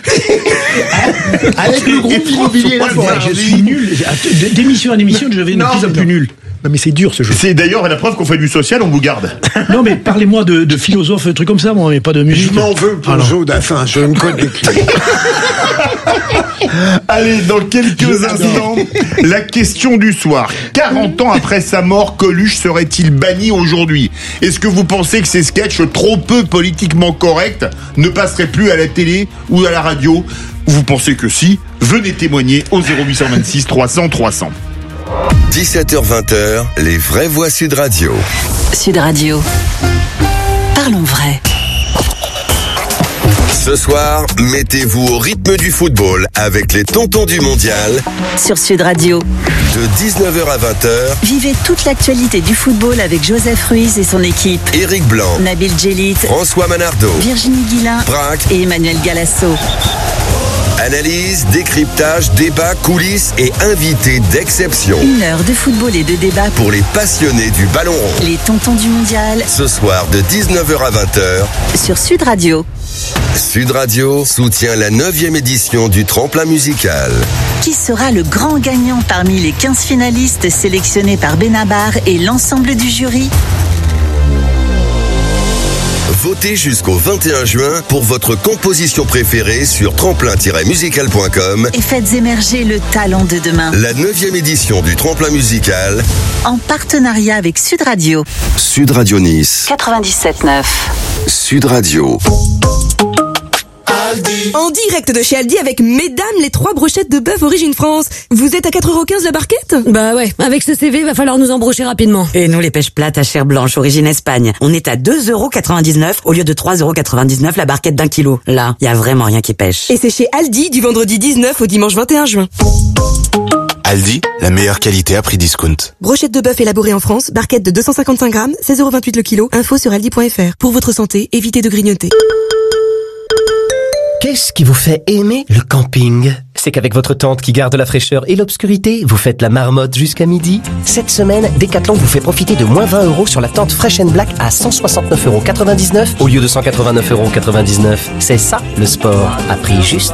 Avec le groupe Et immobilier La François Forêt. Je Hardy. suis nul. D- D'émission en émission, je deviens de Non, plus en mais plus non. nul. Non, mais c'est dur ce jeu. C'est d'ailleurs la preuve qu'on fait du social, on vous garde. Non, mais parlez-moi de, de philosophes, de trucs comme ça, moi, mais pas de musique. Je m'en veux pour Alors. Joe Dassin, je ne connais plus. Allez, dans quelques instants, la question du soir. quarante ans après sa mort, Coluche serait-il banni aujourd'hui? Est-ce que vous pensez que ces sketchs trop peu politiquement corrects ne passeraient plus à la télé ou à la radio? Vous pensez que si? Venez témoigner au zéro huit cent vingt-six trois cents trois cents. dix-sept heures vingt, les vraies voix Sud Radio. Sud Radio. Parlons vrai. Ce soir, mettez-vous au rythme du football avec les tontons du mondial Sur Sud Radio. de dix-neuf heures à vingt heures. Vivez toute l'actualité du football avec Joseph Ruiz et son équipe. Éric Blanc, Nabil Djellit, François Manardo, Virginie Guilin Braque, et Emmanuel Galasso. analyse, décryptage, débat, coulisses et invités d'exception Une heure de football et de débat pour les passionnés du ballon rond. Les tontons du mondial Ce soir de dix-neuf heures à vingt heures, sur Sud Radio. Sud Radio soutient la neuvième édition du tremplin musical. Qui sera le grand gagnant parmi les quinze finalistes sélectionnés par Benabar et l'ensemble du jury? Votez jusqu'au vingt et un juin pour votre composition préférée sur tremplin tiret musical point com et faites émerger le talent de demain. La neuvième édition du Tremplin Musical en partenariat avec Sud Radio. Sud Radio Nice quatre-vingt-dix-sept neuf. Sud Radio. En direct de chez Aldi avec mesdames les trois brochettes de bœuf origine France. Vous êtes à quatre euros quinze la barquette? Bah ouais, avec ce C V, va falloir nous embrocher rapidement. Et nous les pêches plates à chair blanche origine Espagne. On est à deux euros quatre-vingt-dix-neuf au lieu de trois euros quatre-vingt-dix-neuf la barquette d'un kilo. Là, y a vraiment rien qui pêche. Et c'est chez Aldi du vendredi dix-neuf au dimanche vingt et un juin. Aldi, la meilleure qualité à prix discount. Brochette de bœuf élaborée en France, barquette de deux cent cinquante-cinq grammes, seize euros vingt-huit le kilo. Info sur aldi point fr. Pour votre santé, évitez de grignoter. Qu'est-ce qui vous fait aimer le camping? C'est qu'avec votre tente qui garde la fraîcheur et l'obscurité, vous faites la marmotte jusqu'à midi. Cette semaine, Decathlon vous fait profiter de moins vingt euros sur la tente Fresh and Black à cent soixante-neuf euros quatre-vingt-dix-neuf au lieu de cent quatre-vingt-neuf euros quatre-vingt-dix-neuf. C'est ça, le sport, à prix juste.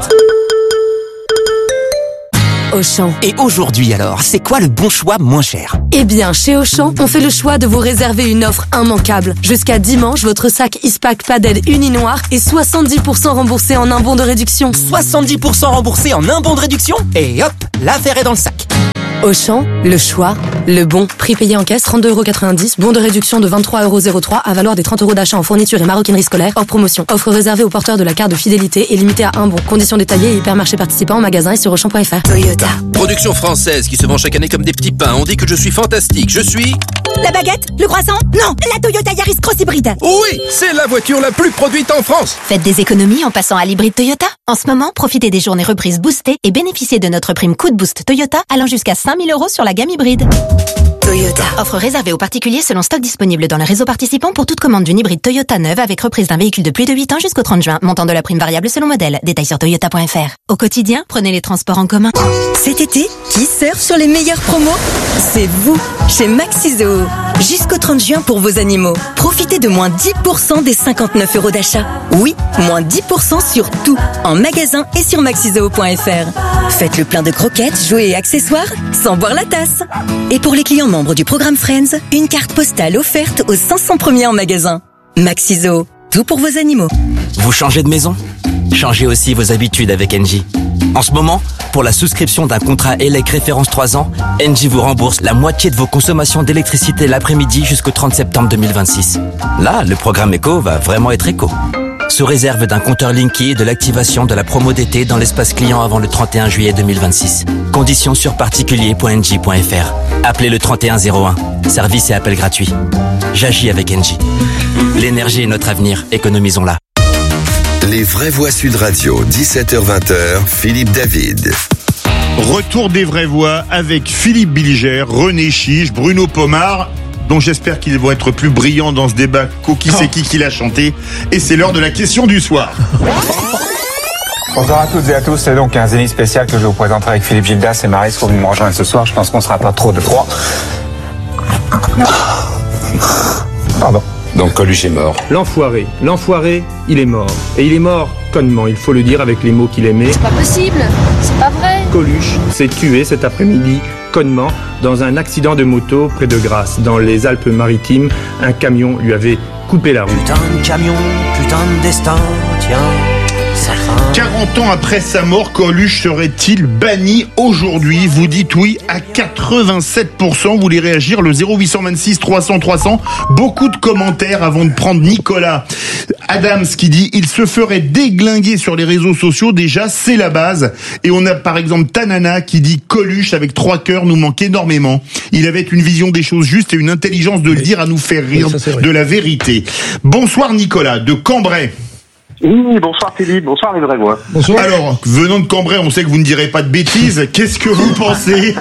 Auchan. Et aujourd'hui alors, c'est quoi le bon choix moins cher? Eh bien, chez Auchan, on fait le choix de vous réserver une offre immanquable. Jusqu'à dimanche, votre sac Ispac Padel Uninoir est soixante-dix pour cent remboursé en un bon de réduction. soixante-dix pour cent remboursé en un bon de réduction? Et hop, l'affaire est dans le sac. Auchan, le choix, le bon. Prix payé en caisse, trente-deux euros quatre-vingt-dix. Bon de réduction de vingt-trois euros zéro trois à valoir des trente euros d'achat en fourniture et maroquinerie scolaire. Hors promotion. Offre réservée aux porteurs de la carte de fidélité et limitée à un bon. Conditions détaillées et hypermarché participant en magasin et sur auchan point fr. Toyota. Production française qui se vend chaque année comme des petits pains. On dit que je suis fantastique. Je suis... La baguette? Le croissant? Non, la Toyota Yaris Cross Hybride. Oui, c'est la voiture la plus produite en France. Faites des économies en passant à l'hybride Toyota. En ce moment, profitez des journées reprises boostées et bénéficiez de notre prime coup de boost Toyota allant jusqu'à cinq mille euros sur la gamme hybride. Toyota. Offre réservée aux particuliers selon stock disponible dans le réseau participant pour toute commande d'une hybride Toyota neuve avec reprise d'un véhicule de plus de huit ans jusqu'au trente juin. Montant de la prime variable selon modèle. Détails sur toyota point fr. Au quotidien, prenez les transports en commun. Cet été, qui surfe sur les meilleures promos? C'est vous, chez Maxizo. Jusqu'au trente juin pour vos animaux. Profitez de moins dix pour cent des cinquante-neuf euros d'achat. Oui, moins dix pour cent sur tout, en magasin et sur maxizoo point fr. Faites le plein de croquettes, jouets et accessoires sans boire la tasse. Et pour les clients membres du programme Friends, une carte postale offerte aux cinq cents premiers en magasin. Maxizo, tout pour vos animaux. Vous changez de maison? Changez aussi vos habitudes avec Engie. En ce moment, pour la souscription d'un contrat E L E C référence trois ans, Engie vous rembourse la moitié de vos consommations d'électricité l'après-midi jusqu'au trente septembre deux mille vingt-six. Là, le programme Eco va vraiment être éco. Sous réserve d'un compteur Linky et de l'activation de la promo d'été dans l'espace client avant le trente et un juillet deux mille vingt-six. Conditions sur particulier point engie point fr. Appelez le trente et un zéro un. Service et appel gratuit. J'agis avec Engie. L'énergie est notre avenir. Économisons-la. Les vraies voix Sud Radio, dix-sept heures vingt, Philippe David. Retour des vraies voix avec Philippe Bilger, René Chiche, Bruno Pomar, dont j'espère qu'ils vont être plus brillants dans ce débat qu'au qui c'est qui qui l'a chanté. Et c'est l'heure de la question du soir. Bonsoir à toutes et à tous, c'est donc un Zénith spécial que je vous présenterai avec Philippe Gildas et Maris pour me rejoindre ce soir. Je pense qu'on sera pas trop de trois. Pardon. Donc Coluche est mort. L'enfoiré, l'enfoiré, il est mort. Et il est mort connement, il faut le dire avec les mots qu'il aimait. C'est pas possible, c'est pas vrai. Coluche s'est tué cet après-midi connement dans un accident de moto près de Grasse, dans les Alpes-Maritimes. Un camion lui avait coupé la route. Putain de camion, putain de destin, tiens. quarante ans après sa mort, Coluche serait-il banni aujourd'hui? Vous dites oui à quatre-vingt-sept pour cent. Vous voulez réagir? Le zéro huit cent vingt-six trois cents trois cents. Beaucoup de commentaires avant de prendre Nicolas Adams qui dit il se ferait déglinguer sur les réseaux sociaux. Déjà, c'est la base. Et on a par exemple Tanana qui dit Coluche avec trois cœurs nous manque énormément. Il avait une vision des choses justes et une intelligence de le dire à nous faire rire oui, ça, de la vérité. Bonsoir Nicolas de Cambrai. Oui, bonsoir Philippe, bonsoir les vraies voix. Bonsoir. Alors, venant de Cambrai, on sait que vous ne direz pas de bêtises. Qu'est-ce que vous pensez?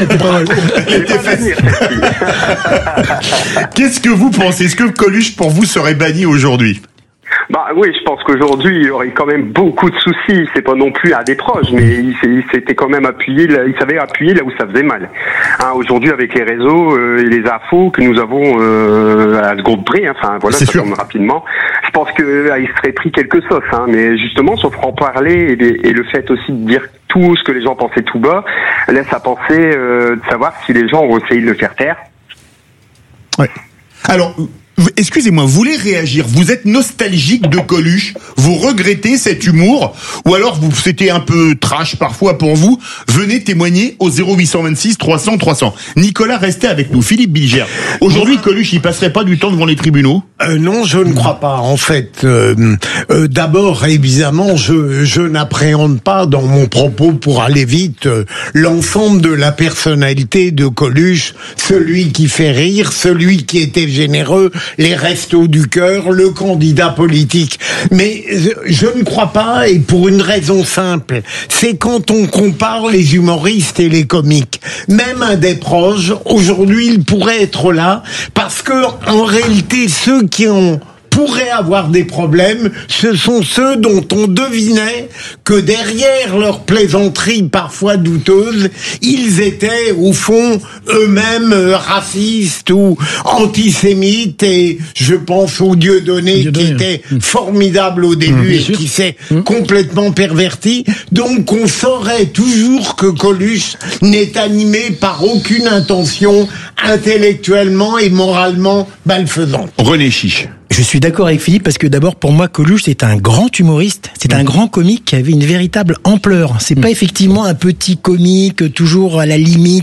Qu'est-ce que vous pensez? Est-ce que Coluche, pour vous, serait banni aujourd'hui? Bah oui, je pense qu'aujourd'hui, il y aurait quand même beaucoup de soucis. C'est pas non plus à des proches, mais il, il s'était quand même appuyé, là, il savait appuyer là où ça faisait mal. Hein, aujourd'hui, avec les réseaux euh, et les infos que nous avons euh, à la seconde près, hein, enfin voilà, ça tombe rapidement. Je pense que là, il serait pris quelque sauce, hein, mais justement, sur franc-parler et, et le fait aussi de dire tout ce que les gens pensaient tout bas, laisse à penser euh, de savoir si les gens ont essayé de le faire taire. Ouais. Alors. Excusez-moi, vous voulez réagir? Vous êtes nostalgique de Coluche? Vous regrettez cet humour? Ou alors vous c'était un peu trash parfois pour vous? Venez témoigner au zéro huit cent vingt-six trois cents trois cents. Nicolas, restez avec nous. Philippe Bilger. Aujourd'hui, Coluche, il passerait pas du temps devant les tribunaux? euh, Non, je ne crois pas. En fait, euh, euh, d'abord, évidemment, je, je n'appréhende pas dans mon propos, pour aller vite, euh, l'ensemble de la personnalité de Coluche, celui qui fait rire, celui qui était généreux, les restos du cœur, le candidat politique. Mais je ne crois pas, et pour une raison simple, c'est quand on compare les humoristes et les comiques. Même un des proches, aujourd'hui, il pourrait être là, parce que, en réalité, ceux qui ont pourraient avoir des problèmes, ce sont ceux dont on devinait que derrière leurs plaisanteries parfois douteuses, ils étaient au fond eux-mêmes racistes ou antisémites, et je pense au Dieudonné, Dieudonné qui était mmh. formidable au début mmh, et qui s'est mmh. complètement perverti. Donc on saurait toujours que Coluche n'est animé par aucune intention intellectuellement et moralement malfaisante. René Chiche. Je suis d'accord avec Philippe, parce que d'abord, pour moi, Coluche, c'est un grand humoriste, c'est un grand comique qui avait une véritable ampleur. C'est pas effectivement un petit comique toujours à la limite,